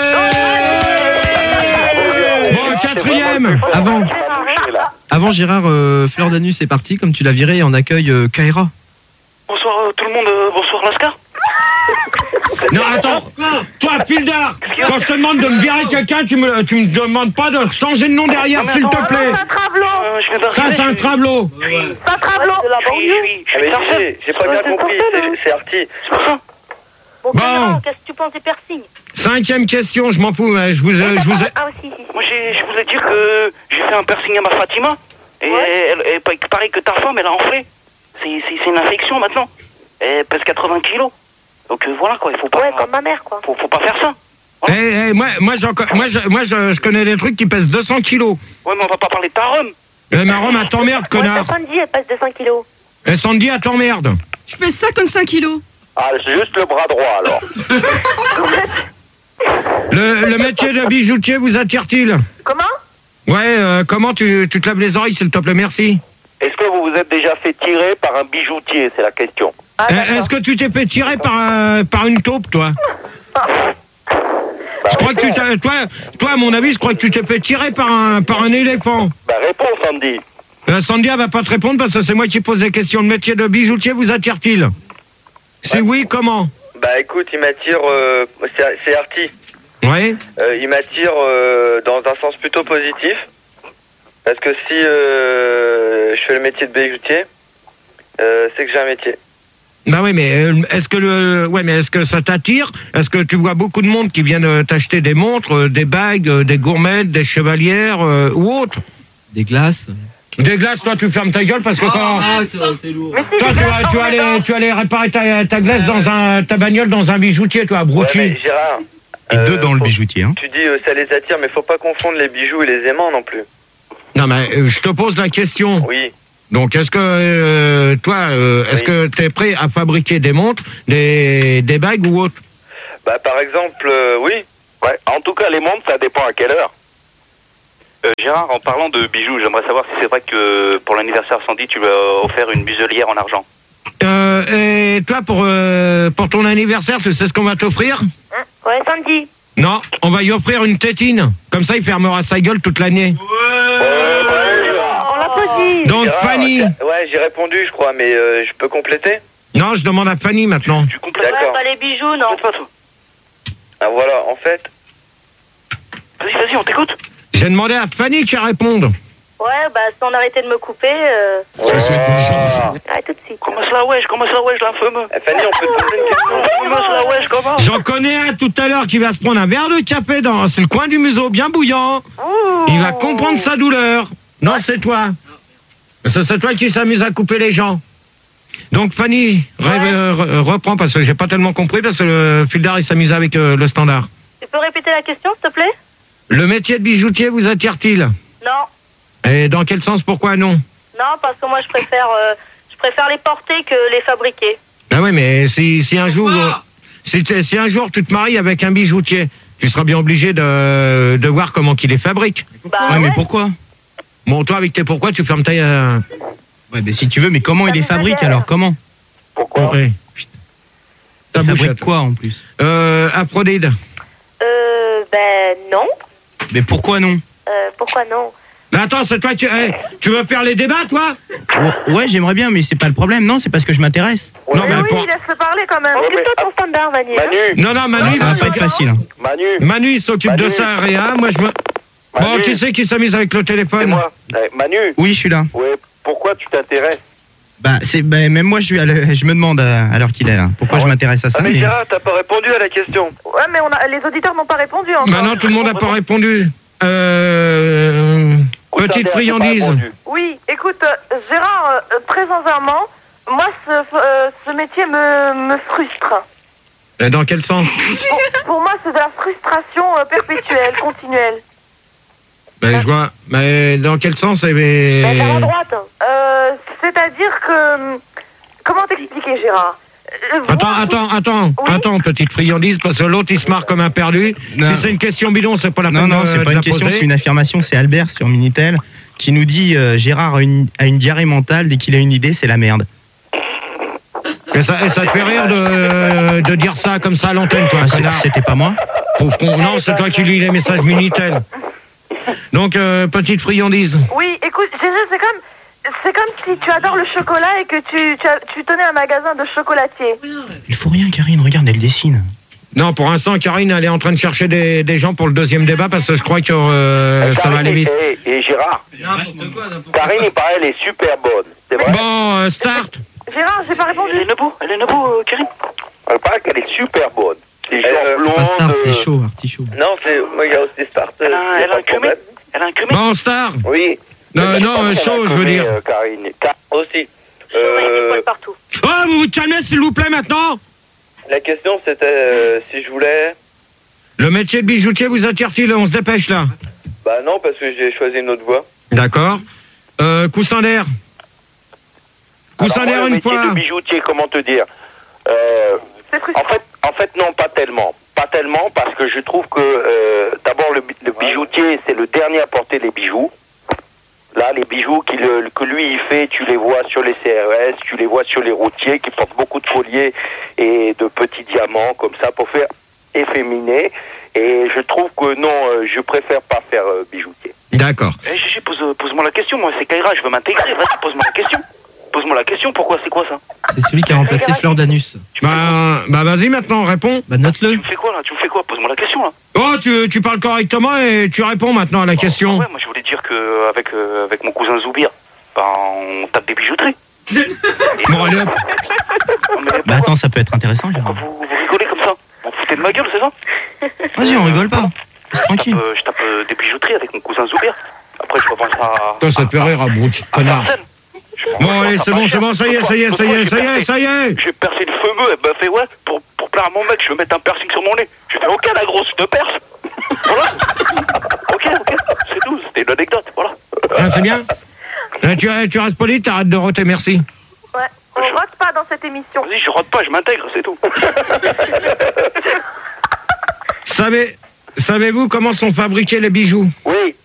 Bon, quatrième. Avant, touché, là. avant Gérard, euh, Fleur d'anus est parti, comme tu l'as viré, on accueille euh, Kaira. Bonsoir euh, tout le monde, euh, bonsoir Lascar. Non, attends, toi, Fildar, quand je te demande de me virer quelqu'un, tu me, tu me demandes pas de changer de nom derrière, Non, mais s'il te attends, plaît. C'est un travelot. Euh, je viens d'arriver. Ça, c'est un je- travelot. C'est un travelot. De la Je suis, je suis, je Ah, suis mais Sarcelles. j'ai- j'ai pas bien C'est compris, Sarcelles, c'est- hein. c'est Artie. C'est pour ça. Bon, Bon. Connard, qu'est-ce que tu penses des piercings? Cinquième question, je m'en fous, euh, je vous, euh, je vous ai... Ah, si, si, si. Moi, j'ai- je voulais dire que j'ai fait un piercing à ma Fatima. Et Ouais. elle, elle- pa- pareil que ta femme, elle a enflé. C'est c'est- c'est une infection maintenant. Elle pèse quatre-vingts kilos. Donc euh, voilà quoi, il faut pas, Ouais, comme ma mère, quoi. faut, faut pas faire ça. Eh, eh, moi, moi, j'en co- moi, je, moi je, je connais des trucs qui pèsent deux cents kilos. Ouais, mais on va pas parler de ta Rome. Eh, ma Rome, elle t'emmerde, Ouais, connard. ta Sandy, elle pèse de cinq kilos. Eh, Sandy, elle t'emmerde. Je pèse cinquante-cinq kilos. Ah, c'est juste le bras droit alors. Le, le métier de bijoutier vous attire-t-il? Comment? Ouais, euh, comment tu, tu te laves les oreilles, s'il te plaît, merci. Est-ce que vous vous êtes déjà fait tirer par un bijoutier? C'est la question. Ah, Eh, d'accord. Est-ce que tu t'es fait tirer par, un- par une taupe, toi? Bah, Je crois que tu réponds. t'as, toi, toi, à mon avis, je crois que tu t'es fait tirer par un, par un éléphant. Bah, réponds, Sandy. Euh, Sandy, elle va pas te répondre parce que c'est moi qui pose des questions. Le métier de bijoutier vous attire-t-il? Si oui, comment? Bah écoute, il m'attire, euh, c'est c'est Artie. Ouais. Euh, il m'attire euh, dans un sens plutôt positif. Parce que si euh, je fais le métier de bijoutier, euh, c'est que j'ai un métier. Bah oui, mais euh, est-ce que le, ouais, mais est-ce que ça t'attire? Est-ce que tu vois beaucoup de monde qui viennent euh, t'acheter des montres, euh, des bagues, euh, des gourmettes, des chevalières euh, ou autres? Des glaces. Des glaces, toi, tu fermes ta gueule parce que quand t'es lourd. Mais si, toi, les tu glaces vas, tu sont vas aller, dedans. tu vas aller réparer ta, ta glace dans un, ta bagnole dans un bijoutier, toi, Ouais, abruti. mais Gérard, Et deux dans le bijoutier. Hein. Tu dis euh, ça les attire, mais faut pas confondre les bijoux et les aimants non plus. Non, mais euh, je te pose la question. Oui. Donc, est-ce que euh, toi, euh, est-ce Oui. que tu es prêt à fabriquer des montres, des, des bagues ou autre? Bah par exemple, euh, oui. Ouais. En tout cas, les montres, ça dépend à quelle heure. Euh, Gérard, en parlant de bijoux, j'aimerais savoir si c'est vrai que pour l'anniversaire Sandy, tu lui as offert une muselière en argent. Euh, et toi, pour, euh, pour ton anniversaire, tu sais ce qu'on va t'offrir? Ouais, Sandy. Non, on va lui offrir une tétine. Comme ça, il fermera sa gueule toute l'année. On l'a pas dit. Donc, Gérard, Fanny. t'as- Ouais, j'ai répondu, je crois, mais euh, je peux compléter? Non, je demande à Fanny maintenant. Tu complètes Ouais, D'accord. pas les bijoux, non. pas toi. Ah voilà, en fait. Vas-y, vas-y, on t'écoute. J'ai demandé à Fanny qui réponde. Ouais, bah, si on arrêtait de me couper, euh... Je souhaite bonne chance. arrête tout de suite. Comment cela, wesh? Comment cela, wesh, l'infameux? Eh, Fanny, on peut te poser une question? Comment cela, wesh, comment? J'en connais un tout à l'heure qui va se prendre un verre de café dans c'est le coin du museau bien bouillant. Il va comprendre sa douleur. Non, c'est toi. C'est c'est toi qui s'amuse à couper les gens. Donc Fanny, re- euh, re- reprends parce que j'ai pas tellement compris parce que le Fildar il s'amuse avec euh, le standard. Tu peux répéter la question, s'il te plaît? Le métier de bijoutier vous attire-t-il? Non. Et dans quel sens, pourquoi non? Non, parce que moi, je préfère, euh, je préfère les porter que les fabriquer. Ah ouais, mais si, si un jour euh, si, t'es- si un jour tu te maries avec un bijoutier, tu seras bien obligé de, de voir comment qu'il les fabrique. Bah, Ouais, mais ouais. pourquoi? Bon, toi avec tes pourquoi, tu fermes ta... Euh... Ouais, mais si tu veux, mais comment Ça il les nous fabrique aide. alors? Comment? Pourquoi? Ouais. Ta Il fabrique bouchette. quoi en plus? Euh, Aphrodite. Euh, ben, non. Mais pourquoi non? Euh, pourquoi non? Mais attends, c'est toi qui... eh, tu veux faire les débats, toi? Ouais, ouais, j'aimerais bien, mais c'est pas le problème. Non, c'est parce que je m'intéresse. Non, mais mais oui, pour- laisse-le parler quand même. Ouais, Occupe-toi mais- ton standard, Manu. hein. Manu, Non, non, Manu, Ça va il pas être s'occupe- facile. Hein. Manu, Manu, il s'occupe Manu. de ça, rien. Moi, je me... Bon, Manu. qui c'est qui s'amuse avec le c'est téléphone? moi. Eh, Manu, Oui, je suis là. ouais, pourquoi tu t'intéresses? Bah, c'est, bah, même moi, je, suis à le- je me demande à, à l'heure qu'il est là. Pourquoi Ah je ouais. m'intéresse à ça Ah mais mais- Gérard, t'as pas répondu à la question. Ouais, mais on a, les auditeurs n'ont pas répondu encore. Maintenant, tout le monde n'a pas répondu. Euh... Petite friandise. Oui, écoute, euh, Gérard, euh, très sincèrement, moi, ce, euh, ce métier me, me frustre. Et dans quel sens? Pour, pour moi, c'est de la frustration euh, perpétuelle, continuelle. Ben, je vois. Mais dans quel sens? eh ben- Ben, vers la droite. Euh, C'est-à-dire que... hum, Comment t'expliquer, Gérard? Euh, Attends, moi, attends, attends, Oui. attends, petite friandise, parce que l'autre il se marre comme un perdu. Non. Si c'est une question bidon, c'est pas la Non, peine non, de, c'est de pas la une question, poser. c'est une affirmation. C'est Albert sur Minitel qui nous dit euh, Gérard a une, a une diarrhée mentale. Dès qu'il a une idée, c'est la merde. Et ça, et ça te fait rire de, de dire ça comme ça à l'antenne, toi, Ah, c'est- connard. c'était pas moi. Pauvre con. Non, c'est toi qui lis les messages Minitel. Donc, euh, petite friandise. Oui, écoute, Gégé, c'est comme... C'est comme si tu adores le chocolat et que tu, tu, as- tu tenais un magasin de chocolatier. Il faut rien, Karine. Regarde, elle dessine. Non, pour l'instant, Karine, elle est en train de chercher des, des gens pour le deuxième débat parce que je crois que euh, Eh, ça va Karine, aller vite. Et, et Gérard, Karine, il paraît, elle est super bonne. C'est vrai? Bon, euh, start. Gérard, j'ai pas répondu. Elle est Nebo, elle est Nebo, euh, Karim. Il paraît qu'elle est super bonne. Les gens Euh, blondes. Pas start, c'est euh, chaud, artichaut. Non, c'est moi, il y a aussi Start. euh, Elle a, y a elle a pas un de cumé. problème. Elle a un cumé. Bon, star. Oui. Non, Mais non, je pense chaud, qu'elle a je veux connu, dire. euh, Karine. Car- Aussi. Ouais, des Euh, poils partout. Oh, vous vous calmez, s'il vous plaît, maintenant. la question c'était euh, si je voulais. Le métier de bijoutier vous attire-t-il? On se dépêche, là. Bah non, parce que j'ai choisi une autre voie. D'accord. Euh, coussin d'air. Coussin Alors, moi, d'air le une métier fois. de bijoutier, comment te dire? Euh, C'est frustrant. En fait, en fait, non, pas tellement. Pas tellement, parce que je trouve que, euh, d'abord, le, bi- le bijoutier, c'est le dernier à porter les bijoux. Là, les bijoux qu'il, euh, que lui, il fait, tu les vois sur les C R S, tu les vois sur les routiers qui portent beaucoup de colliers et de petits diamants, comme ça, pour faire efféminer. Et je trouve que non, euh, je préfère pas faire euh, bijoutier. D'accord. Eh, Gégé, pose, pose-moi la question. Moi, c'est Kaira, je veux m'intégrer. Vas-y, pose-moi la question. Pose-moi la question. Pourquoi? C'est quoi ça? C'est celui qui a remplacé Fleur d'Anus. Bah, bah vas-y maintenant, réponds. Bah, note-le. Tu me fais quoi là? Tu me fais quoi? Pose-moi la question là. Oh, tu, tu parles correctement et tu réponds maintenant à la question. Ah ouais, moi je voulais dire que avec euh, avec mon cousin Zoubir, bah, on tape des bijouteries. Bon, allez, hop. Non, mais Bah, pourquoi attends, ça peut être intéressant, Gérard. vous, vous rigolez comme ça? Vous vous foutez de ma gueule, c'est ça? Vas-y, on rigole pas. Je C'est tape, tranquille. euh, je tape euh, des bijouteries avec mon cousin Zoubir. Après, je repense à. Toi, ça te fait rire, abruti de à connard. Marcel. Je- Bon, allez, ça c'est pas bon, cher. c'est bon, ça y est, ça y est, ça y est, ça y est, ça y est. J'ai percé le fameux, elle m'a fait ouais, pour, pour plaire à mon mec, je veux mettre un piercing sur mon nez. Je fais ok la grosse, je te perce. Voilà. Ok, ok, c'est tout, c'était une anecdote, voilà. Ah, c'est bien. Euh, tu, tu restes poli, t'arrêtes de roter, merci. Ouais, on rote pas dans cette émission. Vas-y, je rote pas, je m'intègre, c'est tout. Savez, savez-vous comment sont fabriqués les bijoux? Oui.